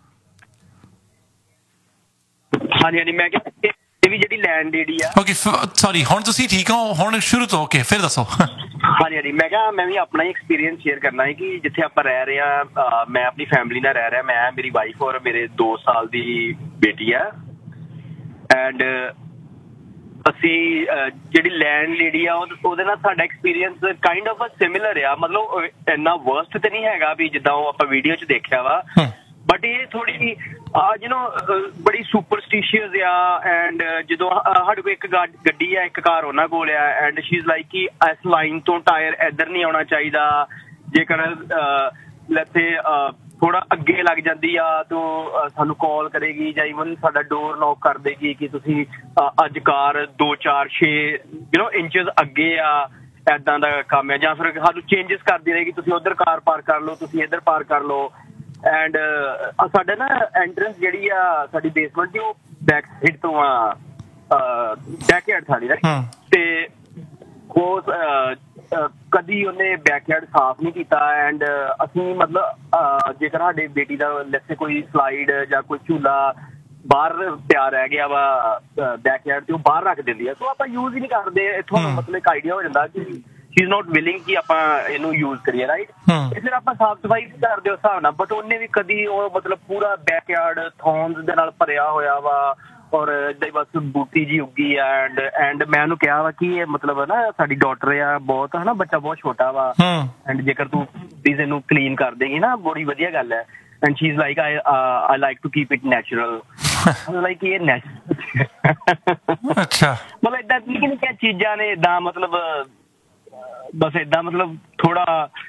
ਹਾਂਜੀ ਹਾਂਜੀ, ਮੈਂ ਕਿਹਾ ਇਹ ਵੀ ਜਿਹੜੀ ਲੈਂਡ ਲੇਡੀ ਆ। ਓਕੇ, ਸੌਰੀ, ਹੁਣ ਤੁਸੀਂ ਠੀਕ ਹੋ? ਹੁਣ ਸ਼ੁਰੂ ਤੋਂ ਓਕੇ, ਫਿਰ ਦੱਸੋ। ਹਾਂਜੀ ਹਾਂਜੀ, ਮੈਂ ਕਿਹਾ ਮੈਂ ਵੀ ਆਪਣਾ ਹੀ ਐਕਸਪੀਰੀਅੰਸ ਸ਼ੇਅਰ ਕਰਨਾ ਹੈ ਕਿ ਜਿੱਥੇ ਆਪਾਂ ਰਹਿ ਰਹੇ ਹਾਂ, ਮੈਂ ਆਪਣੀ ਫੈਮਿਲੀ ਨਾਲ ਰਹਿ ਰਿਹਾ, ਮੈਂ, ਮੇਰੀ ਵਾਈਫ ਔਰ ਮੇਰੇ 2 ਸਾਲ ਦੀ ਬੇਟੀ ਆ। ਐਂਡ ਅਸੀਂ ਜਿਹੜੀ ਲੈਂਡ ਲੇਡੀ ਆ ਉਹਦੇ ਨਾਲ ਸਾਡਾ ਐਕਸਪੀਰੀਅੰਸ ਕਾਈਂਡ ਆਫ ਸਿਮਿਲਰ ਆ। ਮਤਲਬ ਇੰਨਾ ਵਰਸਟ ਤੇ ਨਹੀਂ ਹੈਗਾ ਵੀ ਜਿੱਦਾਂ ਉਹ ਆਪਾਂ ਵੀਡੀਓ 'ਚ ਦੇਖਿਆ ਵਾ, ਬਟ ਇਹ ਥੋੜੀ ਬੜੀ ਸੁਪਰਸਟੀਸ਼ੀਅਸ ਆ। ਐਂਡ ਜਦੋਂ ਸਾਡੇ ਕੋਲ ਇੱਕ ਗੱਡੀ ਆ, ਇੱਕ ਕਾਰ ਉਹਨਾਂ ਕੋਲ ਆ, ਐਂਡ ਸ਼ੀ ਇਜ਼ ਲਾਈਕ ਕਿ ਇਸ ਲਾਈਨ ਤੋਂ ਟਾਇਰ ਇੱਧਰ ਨਹੀਂ ਆਉਣਾ ਚਾਹੀਦਾ, ਜੇਕਰ ਲੈਟਸ ਥੋੜਾ ਅੱਗੇ ਲੱਗ ਜਾਂਦੀ ਆ ਤਾਂ ਸਾਨੂੰ ਕਾਲ ਕਰੇਗੀ, ਜਾਂ ਈਵਨ ਸਾਡਾ ਡੋਰ ਨੌਕ ਕਰ ਦੇਗੀ ਕਿ ਤੁਸੀਂ ਅੱਜ ਕਾਰ 2-4-6 ਇੰਚਜ਼ ਅੱਗੇ ਆ, ਏਦਾਂ ਦਾ ਕੰਮ ਹੈ। ਜਾਂ ਫਿਰ ਸਾਨੂੰ ਚੇਂਜਸ ਕਰਦੀ ਰਹੇਗੀ, ਤੁਸੀਂ ਉੱਧਰ ਕਾਰ ਪਾਰਕ ਕਰ ਲਓ, ਤੁਸੀਂ ਇੱਧਰ ਪਾਰਕ ਕਰ ਲਓ। ਐਂਡ ਸਾਡਾ ਨਾ ਐਂਟਰੈਂਸ ਜਿਹੜੀ ਆ ਸਾਡੀ ਬੇਸਮੈਂਟ ਦੀ, ਉਹ ਬੈਕ ਸਾਈਡ ਤੋਂ ਆ, ਬੈਕਯਾਰਡ ਸਾਡੀ ਨਾ, ਤੇ ਉਹ ਕਦੀ ਉਹਨੇ ਬੈਕਯਾਰਡ ਸਾਫ਼ ਨਹੀਂ ਕੀਤਾ। ਐਂਡ ਅਸੀਂ ਮਤਲਬ ਜੇਕਰ ਸਾਡੇ ਬੇਟੀ ਦਾ ਲੈਟਸ ਸੇ ਕੋਈ ਸਲਾਈਡ ਜਾਂ ਕੋਈ ਝੂਲਾ ਬਾਹਰ ਪਿਆ ਰਹਿ ਗਿਆ ਵਾ ਬੈਕਯਾਰਡ ਤੇ, ਉਹ ਬਾਹਰ ਰੱਖ ਦਿੰਦੀ ਆ, ਸੋ ਆਪਾਂ ਯੂਜ਼ ਹੀ ਨਹੀਂ ਕਰਦੇ। ਇੱਥੋਂ ਮਤਲਬ ਇੱਕ ਆਈਡੀਆ ਹੋ ਜਾਂਦਾ ਕਿ ਸ਼ੀ ਇਜ਼ ਨੋਟ ਵਿਲਿੰਗ ਕਿ ਆਪਾਂ ਇਹਨੂੰ ਯੂਜ਼ ਕਰੀਏ, ਰਾਈਟ। ਤੇ ਫਿਰ ਆਪਾਂ ਸਾਫ਼ ਸਫਾਈ ਵੀ ਕਰਦੇ ਉਸ ਹਿਸਾਬ ਨਾਲ, ਬਟ ਉਹਨੇ ਵੀ ਕਦੀ ਉਹ ਮਤਲਬ ਪੂਰਾ ਬੈਕਯਾਰਡ ਥੌਰਨਸ ਦੇ ਨਾਲ ਭਰਿਆ ਹੋਇਆ ਵਾ, ਔਰ ਏਦਾਂ ਹੀ ਬਸ ਬੂਟੀ ਜੀ ਉੱਗੀ ਆ। ਐਂਡ ਮੈਂ ਉਹਨੂੰ ਕਿਹਾ ਵਾ ਕਿ ਇਹ ਮਤਲਬ ਨਾ ਸਾਡੀ ਡਾਟਰ ਆ, ਬਹੁਤ ਹਨਾ, ਬੱਚਾ ਬਹੁਤ ਛੋਟਾ ਵਾ, ਐਂਡ ਜੇਕਰ ਤੂੰ ਪਲੀਜ਼ ਇਹਨੂੰ ਕਲੀਨ ਕਰ ਦੇਗੀ ਨਾ, ਬੜੀ ਵਧੀਆ ਗੱਲ ਹੈ। And she is like I like to keep it natural. Like ਇਹ ਨੈਚੁਰਲ, ਅੱਛਾ, ਮਤਲਬ ਏਦਾਂ ਨਿੱਕੀਆਂ ਨਿੱਕੀਆਂ ਚੀਜ਼ਾਂ ਨੇ, ਏਦਾਂ ਮਤਲਬ ਬਸ ਏਦਾਂ ਮਤਲਬ ਥੋੜਾ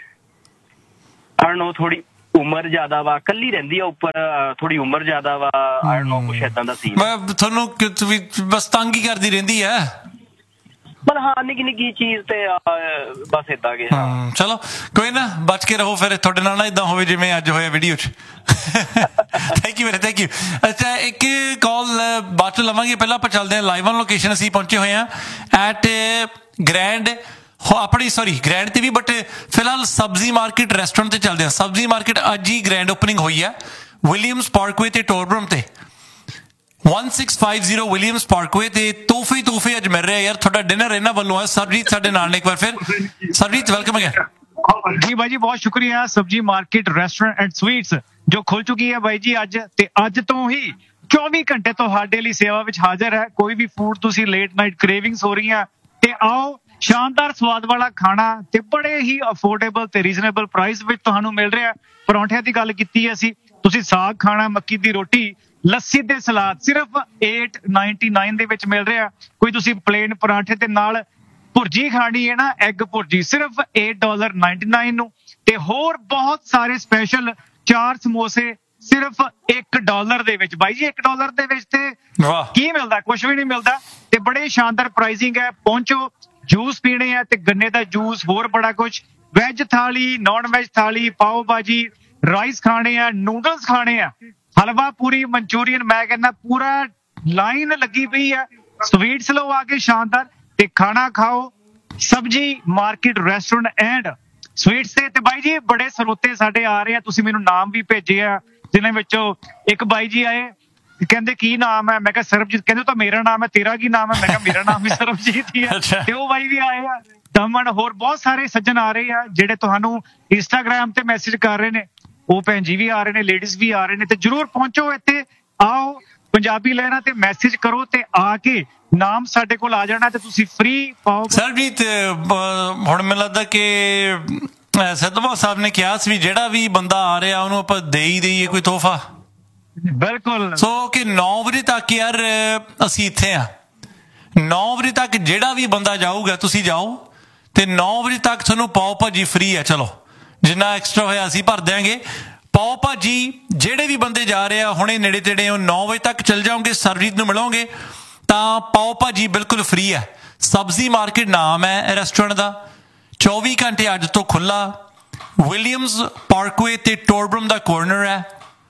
ਥੋੜੀ ਉਮਰ ਜ਼ਿਆਦਾ ਵਾ, ਕੱਲੀ ਰਹਿੰਦੀ ਆ ਉੱਪਰ, ਥੋੜੀ ਉਮਰ ਜ਼ਿਆਦਾ ਵਾ, ਕੁਛ ਏਦਾਂ ਦਾ ਸੀ। ਤੁਹਾਨੂੰ ਬਸ ਤੰਗ ਹੀ ਕਰਦੀ ਰਹਿੰਦੀ ਹੈ, ਪਰ ਹਾਂ ਨਿੱਕੀ ਨਿੱਕੀ ਚੀਜ਼ ਤੇ ਬਸ ਏਦਾਂ ਗਿਆ। ਚਲੋ ਕੋਈ ਨਾ, ਬਚ ਕੇ ਰਹੋ ਫਿਰ, ਤੁਹਾਡੇ ਨਾਲ ਨਾ ਏਦਾਂ ਹੋਵੇ ਜਿਵੇਂ ਅੱਜ ਹੋਇਆ ਵੀਡੀਓ 'ਚ। ਥੈਂਕ ਯੂ ਵੀਰੇ, ਥੈਂਕ ਯੂ। ਅੱਛਾ, ਇੱਕ ਕਾਲ ਬਾਅਦ 'ਚ ਲਵਾਂਗੇ, ਪਹਿਲਾਂ ਆਪਾਂ ਚੱਲਦੇ ਹਾਂ ਲਾਈਵ ਔਨ ਲੋਕੇਸ਼ਨ। ਅਸੀਂ ਪਹੁੰਚੇ ਹੋਏ ਹਾਂ ਐਟ ਗ੍ਰੈਂਡ ਗ੍ਰੈਂਡ ਤੇ ਵੀ, ਬਟ ਫਿਲਹਾਲ ਸਬਜ਼ੀ ਮਾਰਕੀਟ ਰੈਸਟੋਰੈਂਟ ਤੇ ਚੱਲਦੇ ਹਾਂ। ਸਬਜ਼ੀ ਮਾਰਕੀਟ ਅੱਜ ਹੀ ਗ੍ਰੈਂਡ ਓਪਨਿੰਗ ਹੋਈ ਹੈ, ਵਿਲੀਅਮਸ ਪਾਰਕਵੇ ਤੇ ਟੋਰਬਰਮ ਤੇ, 1650 ਵਿਲੀਅਮਸ ਪਾਰਕਵੇ ਤੇ। ਤੋਹਫੇ ਅੱਜ ਮਿਲ ਰਹੇ ਯਾਰ, ਤੁਹਾਡਾ ਡਿਨਰ ਇਹਨਾਂ ਵੱਲੋਂ ਹੈ। ਸਰਜੀਤ ਸਾਡੇ ਨਾਲ ਨੇ ਇੱਕ ਵਾਰ ਫਿਰ। Surjit welcome again. जी भाई जी बहुत शुक्रिया। सब्जी मार्केट रेस्टोरेंट एंड स्वीट्स जो खुल चुकी है बाई जी ਅੱਜ ਤੇ ਅੱਜ ਤੋਂ ਹੀ 24 ਘੰਟੇ ਤੁਹਾਡੇ ਲਈ ਸੇਵਾ ਵਿੱਚ ਹਾਜ਼ਰ ਹੈ। ਕੋਈ ਵੀ ਫੂਡ ਤੁਸੀਂ ਲੇਟ ਨਾਈਟ ਕ੍ਰੇਵਿੰਗਸ ਹੋ ਰਹੀਆਂ ਤੇ ਆਓ, ਸ਼ਾਨਦਾਰ ਸਵਾਦ ਵਾਲਾ ਖਾਣਾ ਤੇ ਬੜੇ ਹੀ ਅਫੋਰਡੇਬਲ ਤੇ ਰੀਜ਼ਨੇਬਲ ਪ੍ਰਾਈਸ ਵਿੱਚ ਤੁਹਾਨੂੰ ਮਿਲ ਰਿਹਾ। ਪਰੌਂਠਿਆਂ ਦੀ ਗੱਲ ਕੀਤੀ ਅਸੀਂ, ਤੁਸੀਂ ਸਾਗ ਖਾਣਾ, ਮੱਕੀ ਦੀ ਰੋਟੀ, ਲੱਸੀ ਤੇ ਸਲਾਦ ਸਿਰਫ 899 ਦੇ ਵਿੱਚ ਮਿਲ ਰਿਹਾ। ਕੋਈ ਤੁਸੀਂ ਪਲੇਨ ਪਰਾਂਠੇ ਦੇ ਨਾਲ ਭੁਰਜੀ ਖਾਣੀ ਹੈ ਨਾ, ਐਗ ਭੁਰਜੀ, ਸਿਰਫ $8.99 ਨੂੰ। ਤੇ ਹੋਰ ਬਹੁਤ ਸਾਰੇ ਸਪੈਸ਼ਲ 4 ਸਮੋਸੇ ਸਿਰਫ $1 ਦੇ ਵਿੱਚ। ਬਾਈ ਜੀ $1 ਦੇ ਵਿੱਚ ਤੇ ਕੀ ਮਿਲਦਾ? ਕੁਝ ਵੀ ਨਹੀਂ ਮਿਲਦਾ। ਤੇ ਬੜੇ ਸ਼ਾਨਦਾਰ ਪ੍ਰਾਈਸਿੰਗ ਹੈ। ਪਹੁੰਚੋ, ਜੂਸ ਪੀਣੇ ਆ ਤੇ ਗੰਨੇ ਦਾ ਜੂਸ, ਹੋਰ ਬੜਾ ਕੁਝ, ਵੈਜ ਥਾਲੀ, ਨਾਨ ਵੈਜ ਥਾਲੀ, ਪਾਓ ਭਾਜੀ, ਰਾਈਸ ਖਾਣੇ ਆ, ਨੂਡਲਸ ਖਾਣੇ ਆ, ਹਲਵਾ ਪੂਰੀ, ਮਨਚੂਰੀਅਨ, ਮੈਂ ਕਹਿੰਦਾ ਪੂਰਾ ਲਾਈਨ ਲੱਗੀ ਪਈ ਹੈ। ਸਵੀਟਸ ਲਓ ਆ ਕੇ ਸ਼ਾਨਦਾਰ ਤੇ ਖਾਣਾ ਖਾਓ। ਸਬਜੀ ਮਾਰਕੀਟ ਰੈਸਟੋਰੈਂਟ ਐਂਡ ਸਵੀਟਸ ਤੇ ਬਾਈ ਜੀ ਬੜੇ ਸਰੋਤੇ ਸਾਡੇ ਆ ਰਹੇ ਆ। ਤੁਸੀਂ ਮੈਨੂੰ ਨਾਮ ਵੀ ਭੇਜੇ ਆ, ਜਿਨ੍ਹਾਂ ਵਿੱਚੋਂ ਇੱਕ ਬਾਈ ਜੀ ਆਏ, ਕਹਿੰਦੇ ਕੀ ਨਾਮ ਹੈ? ਮੈਂ ਕਿਹਾ ਸਰਬਜੀਤ। ਕਹਿੰਦੇ ਤਾਂ ਮੇਰਾ ਨਾਮ ਹੈ, ਤੇਰਾ ਕੀ ਨਾਮ ਹੈ? ਮੈਂ ਕਿਹਾ ਮੇਰਾ ਨਾਮ ਵੀ ਸਰਬਜੀਤ ਹੀ ਹੈ। ਤੇ ਉਹ ਬਾਈ ਵੀ ਆਏ ਆ, ਦਮਨ, ਹੋਰ ਬਹੁਤ ਸਾਰੇ ਸੱਜਣ ਆ ਰਹੇ ਆ ਜਿਹੜੇ ਤੁਹਾਨੂੰ ਇੰਸਟਾਗ੍ਰਾਮ ਤੇ ਮੈਸੇਜ ਕਰ ਰਹੇ ਨੇ। ਉਹ ਭੈਣ ਜੀ ਵੀ ਆ ਰਹੇ ਨੇ, ਲੇਡੀਜ਼ ਵੀ ਆ ਰਹੇ ਨੇ। ਤੇ ਜਰੂਰ ਪਹੁੰਚੋ ਇੱਥੇ, ਆਓ, ਪੰਜਾਬੀ ਲਹਿਰਾਂ ਤੇ ਮੈਸੇਜ ਕਰੋ ਤੇ ਆ ਕੇ ਨਾਮ ਸਾਡੇ ਕੋਲ ਆ ਜਾਣਾ ਤੇ ਤੁਸੀਂ ਫ੍ਰੀ ਪਾਓ। ਸਰਬਜੀਤ, ਹੁਣ ਮੈਨੂੰ ਲੱਗਦਾ ਕਿ ਸਿੱਧਵਾਂ ਸਾਹਿਬ ਨੇ ਕਿਹਾ ਸੀ ਵੀ ਜਿਹੜਾ ਵੀ ਬੰਦਾ ਆ ਰਿਹਾ ਉਹਨੂੰ ਆਪਾਂ ਦੇ ਹੀ ਦਈਏ ਕੋਈ ਤੋਹਫਾ। ਬਿਲਕੁਲ। ਸੋ ਕਿ 9 ਵਜੇ ਤੱਕ ਯਾਰ ਅਸੀਂ ਇੱਥੇ ਆ। 9 ਵਜੇ ਤੱਕ ਜਿਹੜਾ ਵੀ ਬੰਦਾ ਜਾਊਗਾ, ਤੁਸੀਂ ਜਾਓ ਤੇ 9 ਵਜੇ ਤੱਕ ਤੁਹਾਨੂੰ ਪਾਓ ਭਾਜੀ ਫ੍ਰੀ ਹੈ। ਚਲੋ ਜਿੰਨਾ ਐਕਸਟਰਾ ਹੋਇਆ ਅਸੀਂ ਭਰ ਦਿਆਂਗੇ। ਪਾਓ ਭਾਜੀ ਜਿਹੜੇ ਵੀ ਬੰਦੇ ਜਾ ਰਹੇ ਆ ਹੁਣੇ ਨੇੜੇ ਤੇੜੇ, ਉਹ 9 ਵਜੇ ਤੱਕ ਚੱਲ ਜਾਓਗੇ, ਸਰਬਜੀਤ ਨੂੰ ਮਿਲੋਗੇ ਤਾਂ ਪਾਓ ਭਾਜੀ ਬਿਲਕੁਲ ਫ੍ਰੀ ਹੈ। ਸਬਜ਼ੀ ਮਾਰਕੀਟ ਨਾਮ ਹੈ ਰੈਸਟੋਰੈਂਟ ਦਾ, 24 ਘੰਟੇ ਅੱਜ ਤੋਂ ਖੁੱਲਾ। ਵਿਲੀਅਮਸ ਪਾਰਕਵੇ ਤੇ ਟੋਰਬਰਮ ਦਾ ਕੋਰਨਰ ਹੈ।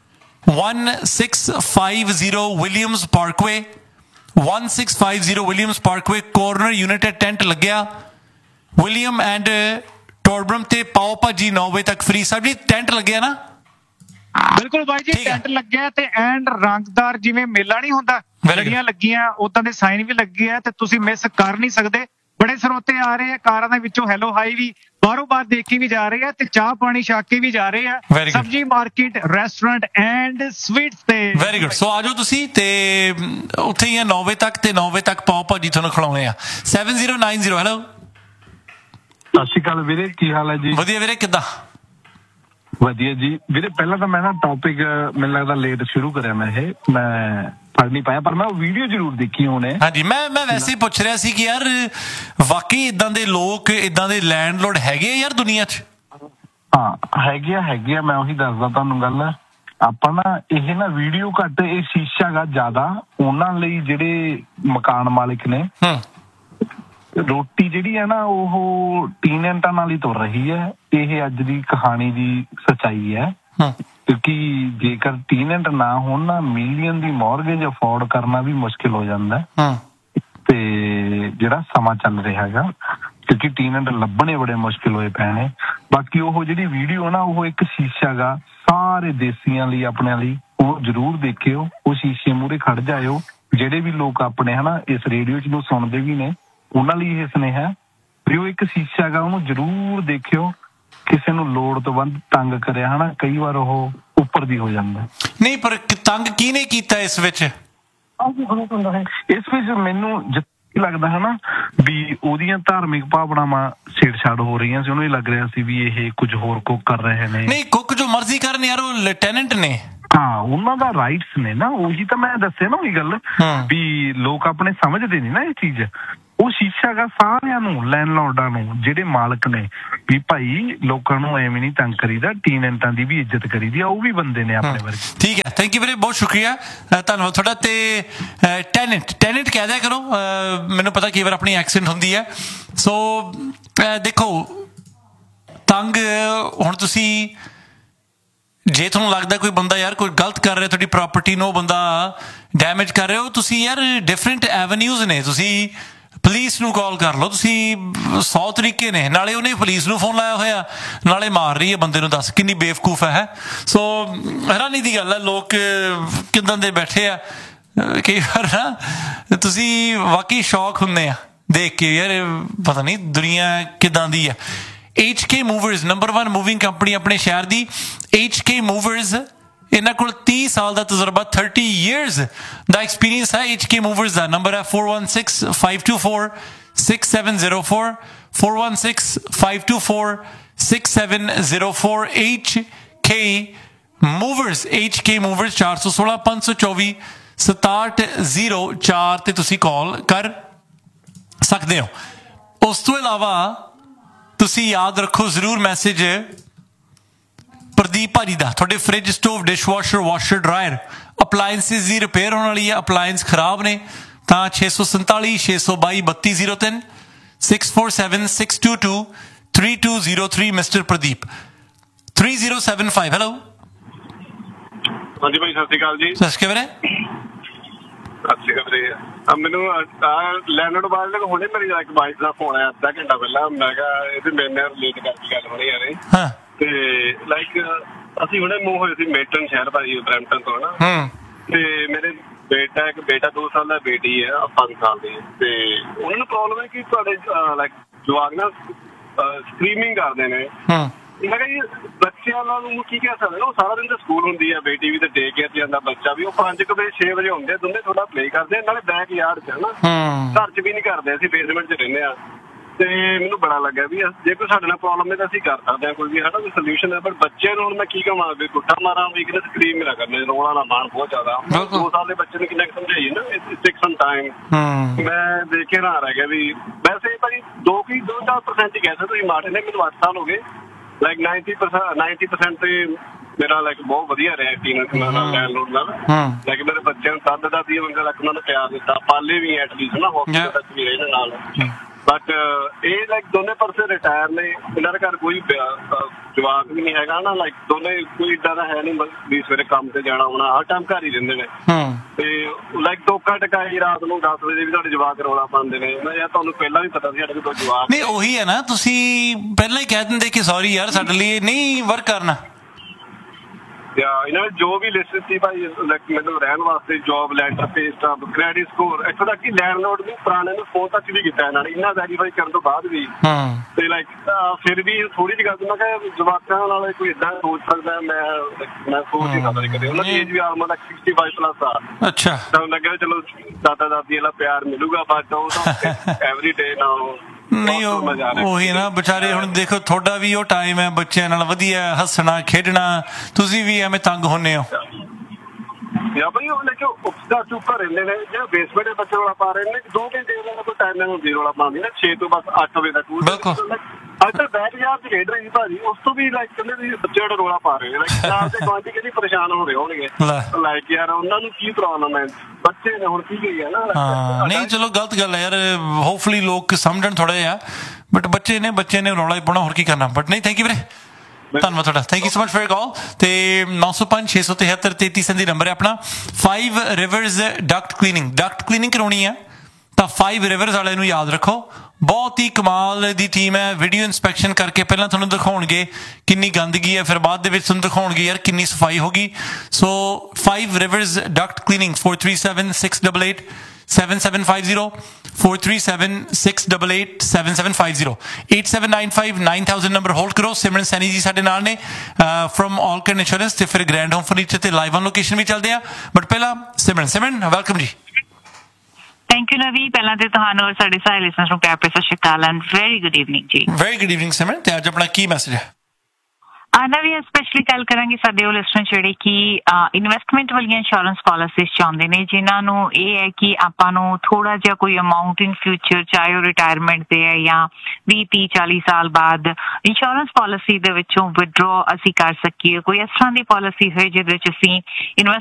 1650 Williams Parkway, 1650 Williams Parkway corner, United tent ਲੱਗਿਆ। ਵਿਲੀਅਮ ਐਂਡ ਟੋਰਬਰਮ ਤੇ ਪਾਓ ਭਾਜੀ 9 ਵਜੇ ਤੱਕ ਫ੍ਰੀ। ਸਭ ਜੀ ਟੈਂਟ ਲੱਗਿਆ ਨਾ? ਬਿਲਕੁਲ ਬਾਈ ਜੀ, ਟੈਂਟ ਲੱਗਿਆ ਤੇ ਐਂਡ ਰੰਗਦਾਰ ਜਿਵੇਂ ਮੇਲਾ ਨਹੀਂ ਹੁੰਦਾ, ਲੜੀਆਂ ਲੱਗੀਆਂ, ਉਦਾਂ ਦੇ ਸਾਈਨ ਵੀ ਲੱਗੇ ਆ ਤੇ ਤੁਸੀਂ ਮਿਸ ਕਰ ਨਹੀਂ ਸਕਦੇ। ਬੜੇ ਸਰੋਤੇ ਆ ਰਹੇ ਆ, ਕਾਰਾਂ ਦੇ ਵਿੱਚੋਂ ਹੈਲੋ ਹਾਈ ਵੀ ਬਾਹਰੋਂ ਬਾਹਰ ਦੇਖ ਕੇ ਵੀ ਜਾ ਰਹੇ ਆ ਤੇ ਚਾਹ ਪਾਣੀ ਛਕ ਕੇ ਵੀ ਜਾ ਰਹੇ ਆ। ਸਬਜੀ ਮਾਰਕੀਟ ਰੈਸਟੋਰੈਂਟ ਐਂਡ ਸਵੀਟਸ ਤੇ ਵੈਰੀ ਗੁੱਡ। ਸੋ ਆਜੋ ਤੁਸੀਂ ਤੇ ਉੱਥੇ ਹੀ ਆ 9 ਵਜੇ ਤੱਕ ਤੇ 9 ਵਜੇ ਤੱਕ ਪਾਓ ਭਾਜੀ ਤੁਹਾਨੂੰ ਖਿਲਾਉਣੇ ਆ। 7090 ਹੈਲੋ। ਸਤਿ ਸ਼੍ਰੀ ਅਕਾਲ ਵੀਰੇ, ਕੀ ਹਾਲ ਹੈ ਜੀ? ਵਧੀਆ ਵੀਰੇ, ਕਿੱਦਾਂ? ਵਧੀਆ ਜੀ ਵੀਰੇ। ਪਹਿਲਾਂ ਤਾਂ ਮੈਂ ਨਾ ਟੌਪਿਕ ਮੈਨੂੰ ਲੱਗਦਾ ਲੇਟ ਸ਼ੁਰੂ ਕਰਿਆ, ਮੈਂ ਫੜ ਨਹੀਂ ਪਾਇਆ, ਪਰ ਮੈਂ ਉਹ ਵੀਡੀਓ ਜ਼ਰੂਰ ਦੇਖੀ ਹੁਣੇ। ਹਾਂਜੀ, ਮੈਂ ਵੈਸੇ ਹੀ ਪੁੱਛ ਰਿਹਾ ਸੀ ਕਿ ਯਾਰ ਵਾਕਈ ਇਦਾਂ ਦੇ ਲੋਕ, ਇਦਾਂ ਦੇ ਲੈਂਡਲੋਰਡ ਹੈਗੇ ਯਾਰ ਦੁਨੀਆ 'ਚ? ਹਾਂ ਹੈਗੇ ਆ। ਮੈਂ ਉਹੀ ਦੱਸਦਾ ਤੁਹਾਨੂੰ ਗੱਲ। ਆਪਾਂ ਨਾ ਇਹ ਨਾ ਵੀਡੀਓ ਘੱਟ, ਇਹ ਸ਼ੀਸ਼ਾ ਗਾ ਜ਼ਿਆਦਾ ਉਹਨਾਂ ਲਈ ਜਿਹੜੇ ਮਕਾਨ ਮਾਲਿਕ ਨੇ। ਰੋਟੀ ਜਿਹੜੀ ਹੈ ਨਾ ਉਹ ਟੀਨੈਂਟਾਂ ਨਾਲ ਹੀ ਤੁਰ ਰਹੀ ਹੈ। ਇਹ ਅੱਜ ਦੀ ਕਹਾਣੀ ਦੀ ਸੱਚਾਈ ਹੈ, ਕਿਉਂਕਿ ਜੇਕਰ ਟੀਨੈਂਟ ਨਾ ਹੋਣ ਨਾ, ਮਿਲੀਅਨ ਦੀ ਮੌਰਗੇਜ ਅਫੋਰਡ ਕਰਨਾ ਵੀ ਮੁਸ਼ਕਿਲ ਹੋ ਜਾਂਦਾ। ਤੇ ਜਿਹੜਾ ਸਮਾਂ ਚੱਲ ਰਿਹਾ ਹੈਗਾ, ਕਿਉਂਕਿ ਟੀਨੈਂਟ ਲੱਭਣੇ ਬੜੇ ਮੁਸ਼ਕਿਲ ਹੋਏ ਪਏ ਨੇ। ਬਾਕੀ ਉਹ ਜਿਹੜੀ ਵੀਡੀਓ ਨਾ, ਉਹ ਇੱਕ ਸ਼ੀਸ਼ਾ ਗਾ ਸਾਰੇ ਦੇਸੀਆਂ ਲਈ, ਆਪਣਿਆਂ ਲਈ। ਉਹ ਜ਼ਰੂਰ ਦੇਖਿਓ, ਉਹ ਸ਼ੀਸ਼ੇ ਮੂਹਰੇ ਖੜ ਜਾਇਓ। ਜਿਹੜੇ ਵੀ ਲੋਕ ਆਪਣੇ ਹਨਾ ਇਸ ਰੇਡੀਓ 'ਚ ਨੂੰ ਸੁਣਦੇ ਵੀ ਨੇ, ਉਹਨਾਂ ਲਈ ਇਹ ਸੁਨੇਹਾ ਵੀ ਉਹ ਇੱਕ ਸ਼ੀਸ਼ਾ ਗਾ, ਉਹਨੂੰ ਜ਼ਰੂਰ ਦੇਖਿਓ। ਕਿਸੇ ਨੂੰ ਲੋੜ ਤੋਂ ਵੱਧ ਤੰਗ ਕਰਿਆ ਹਨਾ, ਕਈ ਵਾਰ ਉਹ ਉੱਪਰ ਦੀ ਹੋ ਜਾਂਦਾ। ਨਹੀਂ, ਪਰ ਤੰਗ ਕਿਹਨੇ ਕੀਤਾ ਇਸ ਵਿੱਚ? ਇਸ ਵਿੱਚ ਮੈਨੂੰ ਲੱਗਦਾ ਹੈ ਨਾ ਵੀ ਉਹਦੀਆਂ ਧਾਰਮਿਕ ਭਾਵਨਾਵਾਂ ਛੇੜਛਾੜ ਹੋ ਰਹੀਆਂ ਸੀ। ਉਹਨੂੰ ਇਹ ਲੱਗ ਰਿਹਾ ਸੀ ਵੀ ਇਹ ਕੁਝ ਹੋਰ ਕੁੱਕ ਕਰ ਰਹੇ ਨੇ। ਨਹੀਂ, ਕੁੱਕ ਜੋ ਮਰਜ਼ੀ ਕਰਨ ਯਾਰ, ਉਹ ਲੈਫਟੀਨੈਂਟ ਨੇ। ਹਾਂ, ਉਹਨਾਂ ਦਾ ਰਾਈਟਸ ਨੇ ਨਾ। ਉਹੀ ਤਾਂ ਮੈਂ ਦੱਸਿਆ ਨਾ, ਉਹੀ ਗੱਲ ਵੀ ਲੋਕ ਆਪਣੇ ਸਮਝਦੇ ਨਹੀਂ ਨਾ ਇਹ ਚੀਜ਼। ਉਹ ਸ਼ੀਸ਼ਾ ਗਾ ਸਾਰਿਆਂ ਨੂੰ, ਲੈਂਡਲੋਰਡਾਂ ਨੂੰ, ਜਿਹੜੇ ਮਾਲਕ ਨੇ, ਵੀ ਭਾਈ ਲੋਕਾਂ ਨੂੰ ਐਵੇਂ ਨਹੀਂ ਤੰਗ ਕਰੀਦਾ, ਟੀਨੈਂਟਾਂ ਦੀ ਵੀ ਇੱਜ਼ਤ ਕਰੀਦੀ ਆ, ਉਹ ਵੀ ਬੰਦੇ ਨੇ ਆਪਣੇ ਵਰਗੇ। ਠੀਕ ਹੈ, ਥੈਂਕ ਯੂ ਵੀਰੇ, ਬਹੁਤ ਸ਼ੁਕਰੀਆ, ਧੰਨਵਾਦ ਤੁਹਾਡਾ। ਤੇ ਟੈਨੈਂਟ ਕਹਿ ਦਿਆ ਕਰੋ, ਮੈਨੂੰ ਪਤਾ ਕਈ ਵਾਰ ਆਪਣੀ ਐਕਸੈਂਟ ਹੁੰਦੀ ਹੈ। ਸੋ ਦੇਖੋ, ਤੰਗ ਹੁਣ ਤੁਸੀਂ, ਜੇ ਤੁਹਾਨੂੰ ਲੱਗਦਾ ਕੋਈ ਬੰਦਾ ਯਾਰ ਕੋਈ ਗਲਤ ਕਰ ਰਿਹਾ ਤੁਹਾਡੀ ਪ੍ਰਾਪਰਟੀ ਨੂੰ, ਉਹ ਬੰਦਾ ਡੈਮੇਜ ਕਰ ਰਿਹਾ, ਹੋ ਤੁਸੀਂ ਯਾਰ ਡਿਫਰੈਂਟ ਐਵੇਨਿਊਜ਼ ਨੇ। ਤੁਸੀਂ ਪੁਲਿਸ ਨੂੰ ਕਾਲ ਕਰ ਲਓ, ਤੁਸੀਂ 100 ਤਰੀਕੇ ਨੇ। ਨਾਲੇ ਉਹਨੇ ਪੁਲਿਸ ਨੂੰ ਫੋਨ ਲਾਇਆ ਹੋਇਆ, ਨਾਲੇ ਮਾਰ ਰਹੀ ਹੈ ਬੰਦੇ ਨੂੰ। ਦੱਸ ਕਿੰਨੀ ਬੇਵਕੂਫ ਹੈ। ਸੋ ਹੈਰਾਨੀ ਦੀ ਗੱਲ ਹੈ, ਲੋਕ ਕਿੱਦਾਂ ਦੇ ਬੈਠੇ ਆ। ਕਈ ਵਾਰ ਨਾ ਤੁਸੀਂ ਵਾਕਈ ਸ਼ੌਕ ਹੁੰਦੇ ਆ ਦੇਖ ਕੇ, ਯਾਰ ਪਤਾ ਨਹੀਂ ਦੁਨੀਆ ਕਿੱਦਾਂ ਦੀ ਆ। HK Movers number 1 moving company ਆਪਣੇ ਸ਼ਹਿਰ ਦੀ HK Movers ਇਹਨਾਂ ਕੋਲ 30 ਸਾਲ ਦਾ ਤਜਰਬਾ 30 years ਦਾ ਐਕਸਪੀਰੀਅੰਸ ਹੈ HK Movers ਦਾ ਨੰਬਰ ਹੈ 4165246704 4165246704 HK Movers 416 524 6704 ਤੇ ਤੁਸੀਂ ਕਾਲ ਕਰ ਸਕਦੇ ਹੋ। ਉਸ ਤੋਂ ਇਲਾਵਾ ਤੁਸੀਂ ਯਾਦ ਰੱਖੋ ਜ਼ਰੂਰ ਮੈਸੇਜ ਪ੍ਰਦੀਪ ਭਾਜੀ ਦਾ ਤੁਹਾਡੇ fridge stove dishwasher washer dryer appliances ਦੀ ਰਿਪੇਅਰ ਹੋਣ ਵਾਲੀ ਹੈ ਅਪਲਾਇੰਸ ਖਰਾਬ ਨੇ ਤਾਂ 647 622 3203 647 622 3203 ਮਿਸਟਰ ਪ੍ਰਦੀਪ 3075 ਹੈਲੋ ਹਾਂਜੀ ਭਾਈ ਸਤਿ ਸ਼੍ਰੀ ਅਕਾਲ ਜੀ ਸਤਿ ਸ਼੍ਰੀ ਅਕਾਲ ਸਤਿ ਸ਼੍ਰੀ ਅਕਾਲ ਵੀਰੇ ਮੈਨੂੰ ਲੈਂਡਰਡ ਬਾਅਦ ਹੁਣੇ ਮੇਰੀ ਇੱਕ ਬਾਈਕ ਦਾ ਫੋਨ ਆਇਆ ਅੱਧਾ ਘੰਟਾ ਪਹਿਲਾਂ ਮੈਂ ਕਿਹਾ ਇਹਦੇ ਮੇਰੇ ਨਾਲ ਰਿਲੇਟ ਕਰਕੇ ਗੱਲ ਹੋਣੀ ਯਾਰ ਹਾਂ ਤੇ ਲਾਈਕ ਅਸੀਂ ਹੁਣੇ ਮੂਵ ਹੋਏ ਸੀ ਮੇਟਨ ਸ਼ਹਿਰ ਭਾਜੀ ਬਰੈਂਪਟਨ ਤੋਂ ਨਾ ਤੇ ਮੇਰੇ ਇੱਕ ਬੇਟਾ 2 ਸਾਲ ਦਾ ਬੇਟੀ ਹੈ 5 ਸਾਲ ਦੀ ਤੇ ਉਹਨਾਂ ਨੂੰ ਪ੍ਰੋਬਲਮ ਹੈ ਕਿ ਤੁਹਾਡੇ ਲਾਈਕ ਜਵਾਕ ਨਾ ਸਕਰੀਮਿੰਗ ਕਰਦੇ ਨੇ ਮੈਂ ਕਿਹਾ ਜੀ ਬੱਚਿਆਂ ਨੂੰ ਕੀ ਕਹਿ ਸਕਦੇ ਉਹ ਸਾਰਾ ਦਿਨ ਤਾਂ ਸਕੂਲ ਹੁੰਦੀ ਹੈ ਬੇਟੀ ਵੀ ਤੇ ਡੇ ਕੇਅਰ ਤੇ ਜਾਂਦਾ ਬੱਚਾ ਵੀ ਉਹ 5 ਵਜੇ 6 ਵਜੇ ਹੁੰਦੇ ਦੋਨੇ ਥੋੜਾ ਪਲੇ ਕਰਦੇ ਨਾਲੇ ਬੈਕ ਯਾਰਡ 'ਚ ਹਨਾ ਘਰ 'ਚ ਵੀ ਨਹੀਂ ਕਰਦੇ ਅਸੀਂ ਬੇਸਮੈਂਟ 'ਚ ਰਹਿੰਦੇ ਹਾਂ ਤੇ ਮੈਨੂੰ ਬੜਾ ਲੱਗਿਆ ਵੀ ਜੇ ਕੋਈ ਸਾਡੇ ਨਾਲ ਪ੍ਰੋਬਲਮ ਹੈ ਤਾਂ ਅਸੀਂ ਕਰ ਸਕਦੇ ਹਾਂ ਕੋਈ ਵੀ ਸਾਡਾ ਕੋਈ ਸੋਲਿਊਸ਼ਨ ਹੈ ਪਰ ਬੱਚੇ ਨੂੰ ਹੁਣ ਮੈਂ ਕੀ ਕਹਾਂ ਵੀ ਗੁੱਟਾ ਮਾਰਾਂ ਵੀਕਨੈਸ ਸਕਰੀਮ ਨਾ ਕਰਨੇ ਰੋਲਾ ਨਾ ਮਾਰਨ ਬਹੁਤ ਜ਼ਿਆਦਾ 2 ਸਾਲ ਦੇ ਬੱਚੇ ਨੂੰ ਕਿੰਨਾ ਸਮਝਾਈਏ ਨਾ ਇਟਸ ਟੇਕ ਸਮ ਟਾਈਮ ਮੈਂ ਦੇਖ ਕੇ ਨਾ ਰਹਿ ਗਿਆ ਵੀ ਵੈਸੇ ਭਾਜੀ 2-4% ਹੀ ਕਹਿ ਸਕਦੇ ਤੁਸੀਂ ਮਾੜੇ ਨੇ ਮੈਨੂੰ 8 ਸਾਲ ਹੋ ਗਏ ਲਾਈਕ 90% ਤੇ ਮੇਰਾ ਲਾਈਕ ਬਹੁਤ ਵਧੀਆ ਰਿਹਾ ਐਕਸਪੀਰੀਅੰਸ ਨਾਲ ਲੈਂਡਲੋਰਡ ਨਾਲ ਲਾਈਕ ਮੇਰੇ ਬੱਚਿਆਂ ਨੂੰ ਦਾਦਾ ਦਾਦੀ ਵੰਗਾ ਲੱਕ ਉਹਨਾਂ ਨੂੰ ਪਿਆਰ ਦਿੱਤਾ ਪਾਲੇ ਵੀ ਐਟਲੀਸਟ ਨਾ ਹੌਸਪੀਟਲ ਤੱਕ ਵੀ ਰਹੇ ਨਾਲ ਬਟ ਇਹ ਲਾਈਕ ਦੋਨੇ ਪਰਸੇ ਰਿਟਾਇਰ ਨੇ ਇਹਨਾਂ ਦੇ ਘਰ ਕੋਈ ਜਵਾਕ ਵੀ ਨਹੀਂ ਹੈਗਾ ਨਾ ਲਾਈਕ ਦੋਨੇ ਕੋਈ ਏਦਾਂ ਦਾ ਹੈ ਨਹੀਂ ਵੀ ਸਵੇਰੇ ਕੰਮ ਤੇ ਜਾਣਾ ਆਉਣਾ ਹਰ ਟਾਈਮ ਘਰ ਹੀ ਰਹਿੰਦੇ ਨੇ ਤੇ ਲਾਈਕ ਟੋਕਾ ਟਕਾਈ ਰਾਤ ਨੂੰ 10 ਵਜੇ ਵੀ ਤੁਹਾਡੇ ਜਵਾਕ ਰੌਲਾ ਪਾਉਂਦੇ ਨੇ ਯਾਰ ਤੁਹਾਨੂੰ ਪਹਿਲਾਂ ਵੀ ਪਤਾ ਸੀ ਸਾਡੇ ਕੋਲ ਜਵਾਕ ਨਹੀਂ ਉਹੀ ਹੈ ਨਾ ਤੁਸੀਂ ਪਹਿਲਾਂ ਹੀ ਕਹਿ ਦਿੰਦੇ ਕਿ ਸੌਰੀ ਯਾਰ ਸਾਡੇ ਲਈ ਨਹੀਂ ਵਰਕ ਕਰਨਾ ਇਹਨਾਂ ਨੇ ਜੋ ਵੀ ਲਿਸਟ ਦਿੱਤੀ ਭਾਈ ਮੈਨੂੰ ਰਹਿਣ ਵਾਸਤੇ ਜੋਬ ਲੈਟਰ ਪੇ ਸਟੱਬ ਕ੍ਰੈਡਿਟ ਸਕੋਰ ਇੱਥੋਂ ਤੱਕ ਕਿ ਲੈਂਡਲੋਰਡ ਨੂੰ ਪੁਰਾਣੇ ਨੂੰ ਫੋਨ ਤੱਕ ਵੀ ਕੀਤਾ ਇਹਨਾਂ ਨੇ ਇੰਨਾ ਵੈਰੀਫਾਈ ਕਰਨ ਤੋਂ ਬਾਅਦ ਵੀ ਤੇ ਲਾਈਕ ਫਿਰ ਵੀ ਥੋੜੀ ਜਿਹੀ ਗੱਲ ਮੈਂ ਕਿਹਾ ਜਵਾਕਾਂ ਨਾਲ ਕੋਈ ਏਦਾਂ ਸੋਚ ਸਕਦਾ ਮੈਂ ਸੋਚ ਨਹੀਂ ਸਕਦਾ ਕਦੇ ਉਹਨਾਂ ਦੀ ਏਜ ਵੀ ਆਲਮੋਸਟ 65 ਪਲੱਸ ਆ ਅੱਛਾ ਤਾਂ ਲੱਗਿਆ ਚਲੋ ਦਾਦਾ ਦਾਦੀ ਵਾਲਾ ਪਿਆਰ ਮਿਲੂਗਾ ਬਟ ਉਹ ਤਾਂ ਐਵਰੀ ਡੇ ਨਾ ਨਹੀਂ ਉਹੀ ਨਾ ਵਿਚਾਰੇ ਹੁਣ ਦੇਖੋ ਤੁਹਾਡਾ ਵੀ ਉਹ ਟਾਈਮ ਹੈ ਬੱਚਿਆਂ ਨਾਲ ਵਧੀਆ ਹੱਸਣਾ ਖੇਡਣਾ ਤੁਸੀਂ ਵੀ ਐਵੇਂ ਤੰਗ ਹੁੰਦੇ ਹੋ ਜਾਂ ਭਾਈ ਉਹ ਲੈ ਕੇ ਉਪਸਦਾ ਚੁੱਪ ਰਹਿੰਦੇ ਨੇ ਜਿਹੜਾ ਬੇਸਮੈਂਟ ਦੇ ਬੱਚੇ ਰੌਲਾ ਪਾ ਰਹੇ ਨੇ 2 ਘੰਟੇ ਉਹਨਾਂ ਦਾ ਕੋਈ ਟਾਈਮ ਨਹੀਂ ਹੁੰਦੀ ਰੌਲਾ ਪਾਉਂਦੀ ਨਾ 6 ਤੋਂ ਬਸ 8 ਵਜੇ ਤੱਕ ਅੱਜ ਤੱਕ ਬੈਕ ਯਾਰ ਚ ਖੇਡ ਰਹੀ ਸੀ ਭਾਜੀ ਉਸ ਤੋਂ ਵੀ ਲਾਈਕ ਕਹਿੰਦੇ ਸੀ ਬੱਚੇ ਜਿਹੜਾ ਰੌਲਾ ਪਾ ਰਹੇ ਲਾਈਕ ਨਾਲ ਦੇ ਗੁਆਂਢੀ ਕਿੰਨੀ ਪਰੇਸ਼ਾਨ ਹੋ ਰਹੇ ਹੋਣਗੇ ਲਾਈਕ ਯਾਰ ਉਹਨਾਂ ਨੂੰ ਕੀ ਪ੍ਰੋਬਲਮ ਹੈ ਬੱਚੇ ਨੇ ਹੁਣ ਕੀ ਗਈ ਹੈ ਨਾ ਨਹੀਂ ਚਲੋ ਗਲਤ ਗੱਲ ਹੈ ਯਾਰ ਹੋਪਫੁਲੀ ਲੋਕ ਸਮਝਣ ਥੋੜਾ ਜਿਹਾ ਬਟ ਬੱਚੇ ਨੇ ਰੌਲਾ ਹੀ ਪਾਉਣਾ ਹੋਰ ਕੀ ਕਰਨਾ ਬਟ ਨਹੀਂ ਥੈਂਕ ਯੂ ਵੀਰੇ ਧੰਨਵਾਦ ਤੁਹਾਡਾ thank you so much for your ਕਾਲ ਤੇ 905-673-33 ਨੰਬਰ ਹੈ ਆਪਣਾ 5 ਰਿਵਰਸ ਡਕਟ ਕਲੀਨਿੰਗ ਕਰਾਉਣੀ ਹੈ ਤਾਂ 5 ਰਿਵਰਸ ਵਾਲੇ ਨੂੰ ਯਾਦ ਰੱਖੋ ਬਹੁਤ ਹੀ ਕਮਾਲ ਦੀ ਟੀਮ ਹੈ ਵੀਡੀਓ ਇਨਸਪੈਕਸ਼ਨ ਕਰਕੇ ਪਹਿਲਾਂ ਤੁਹਾਨੂੰ ਦਿਖਾਉਣਗੇ ਕਿੰਨੀ ਗੰਦਗੀ ਹੈ ਫਿਰ ਬਾਅਦ ਦੇ ਵਿੱਚ ਤੁਹਾਨੂੰ ਦਿਖਾਉਣਗੇ ਯਾਰ ਕਿੰਨੀ ਸਫਾਈ ਹੋਗੀ ਸੋ 5 reverse Duckett cleaning 437-688-7750 437-688-7750 8795-9000 number hold ਕਰੋ ਸਿਮਰਨ ਸੈਣੀ ਜੀ ਸਾਡੇ ਨਾਲ ਨੇ ਫਰਮ ਆਲਕਨ ਇੰਸ਼ੋਰੈਂਸ ਤੇ ਫਿਰ ਗ੍ਰੈਂਡ ਹੋਮ ਫਰਨੀਚਰ ਤੇ ਲਾਈਵ ਔਨ ਲੋਕੇਸ਼ਨ ਵੀ ਚੱਲਦੇ ਆ ਬਟ ਪਹਿਲਾਂ ਸਿਮਰਨ ਵੈਲਕਮ ਜੀ ਥੈਂਕ ਯੂ ਨਵੀ ਪਹਿਲਾਂ ਤੇ ਤੁਹਾਨੂੰ ਔਰ ਸਾਡੇ ਸਾਰੇ ਲਿਸਨਰਸ ਨੂੰ ਪਿਆਰ ਭਰੀ ਸਤਿ ਸ਼੍ਰੀ ਅਕਾਲ ਐਂਡ ਵੈਰੀ ਗੁੱਡ ਈਵਨਿੰਗ ਜੀ ਵੈਰੀ ਗੁੱਡ ਈਵਨਿੰਗ ਸਿਮਰਨ ਤੇ ਅੱਜ ਆਪਣਾ ਕੀ ਮੈਸੇਜ ਹੈ ਨਵੀਂ ਸਪੈਸ਼ਲੀ ਗੱਲ ਕਰਾਂਗੇ ਸਾਡੇ ਉਹ ਲਿਸਨਰ ਜਿਹੜੇ ਕਿ ਇਨਵੈਸਟਮੈਂਟ ਵਾਲੀਆਂ ਇੰਸ਼ੋਰੈਂਸ ਪਾਲਿਸੀਜ਼ ਚਾਹੁੰਦੇ ਨੇ ਜਿਨ੍ਹਾਂ ਨੂੰ ਇਹ ਹੈ ਕਿ ਆਪਾਂ ਨੂੰ ਥੋੜਾ ਜਿਹਾ ਕੋਈ ਅਮਾਊਂਟ ਇਨ ਫਿਊਚਰ ਚਾਹੇ ਉਹ ਰਿਟਾਇਰਮੈਂਟ ਤੇ ਹੈ ਜਾਂ 20-30-40 ਸਾਲ ਬਾਅਦ ਇੰਸ਼ੋਰੈਂਸ ਪਾਲਿਸੀ ਦੇ ਵਿੱਚੋਂ ਵਿਦਡਰਾ ਅਸੀਂ ਕਰ ਸਕੀਏ ਕੋਈ ਇਸ ਤਰ੍ਹਾਂ ਦੀ ਪਾਲਿਸੀ ਹੋਏ ਜਿਹਦੇ ਵਿੱਚ ਅਸੀਂ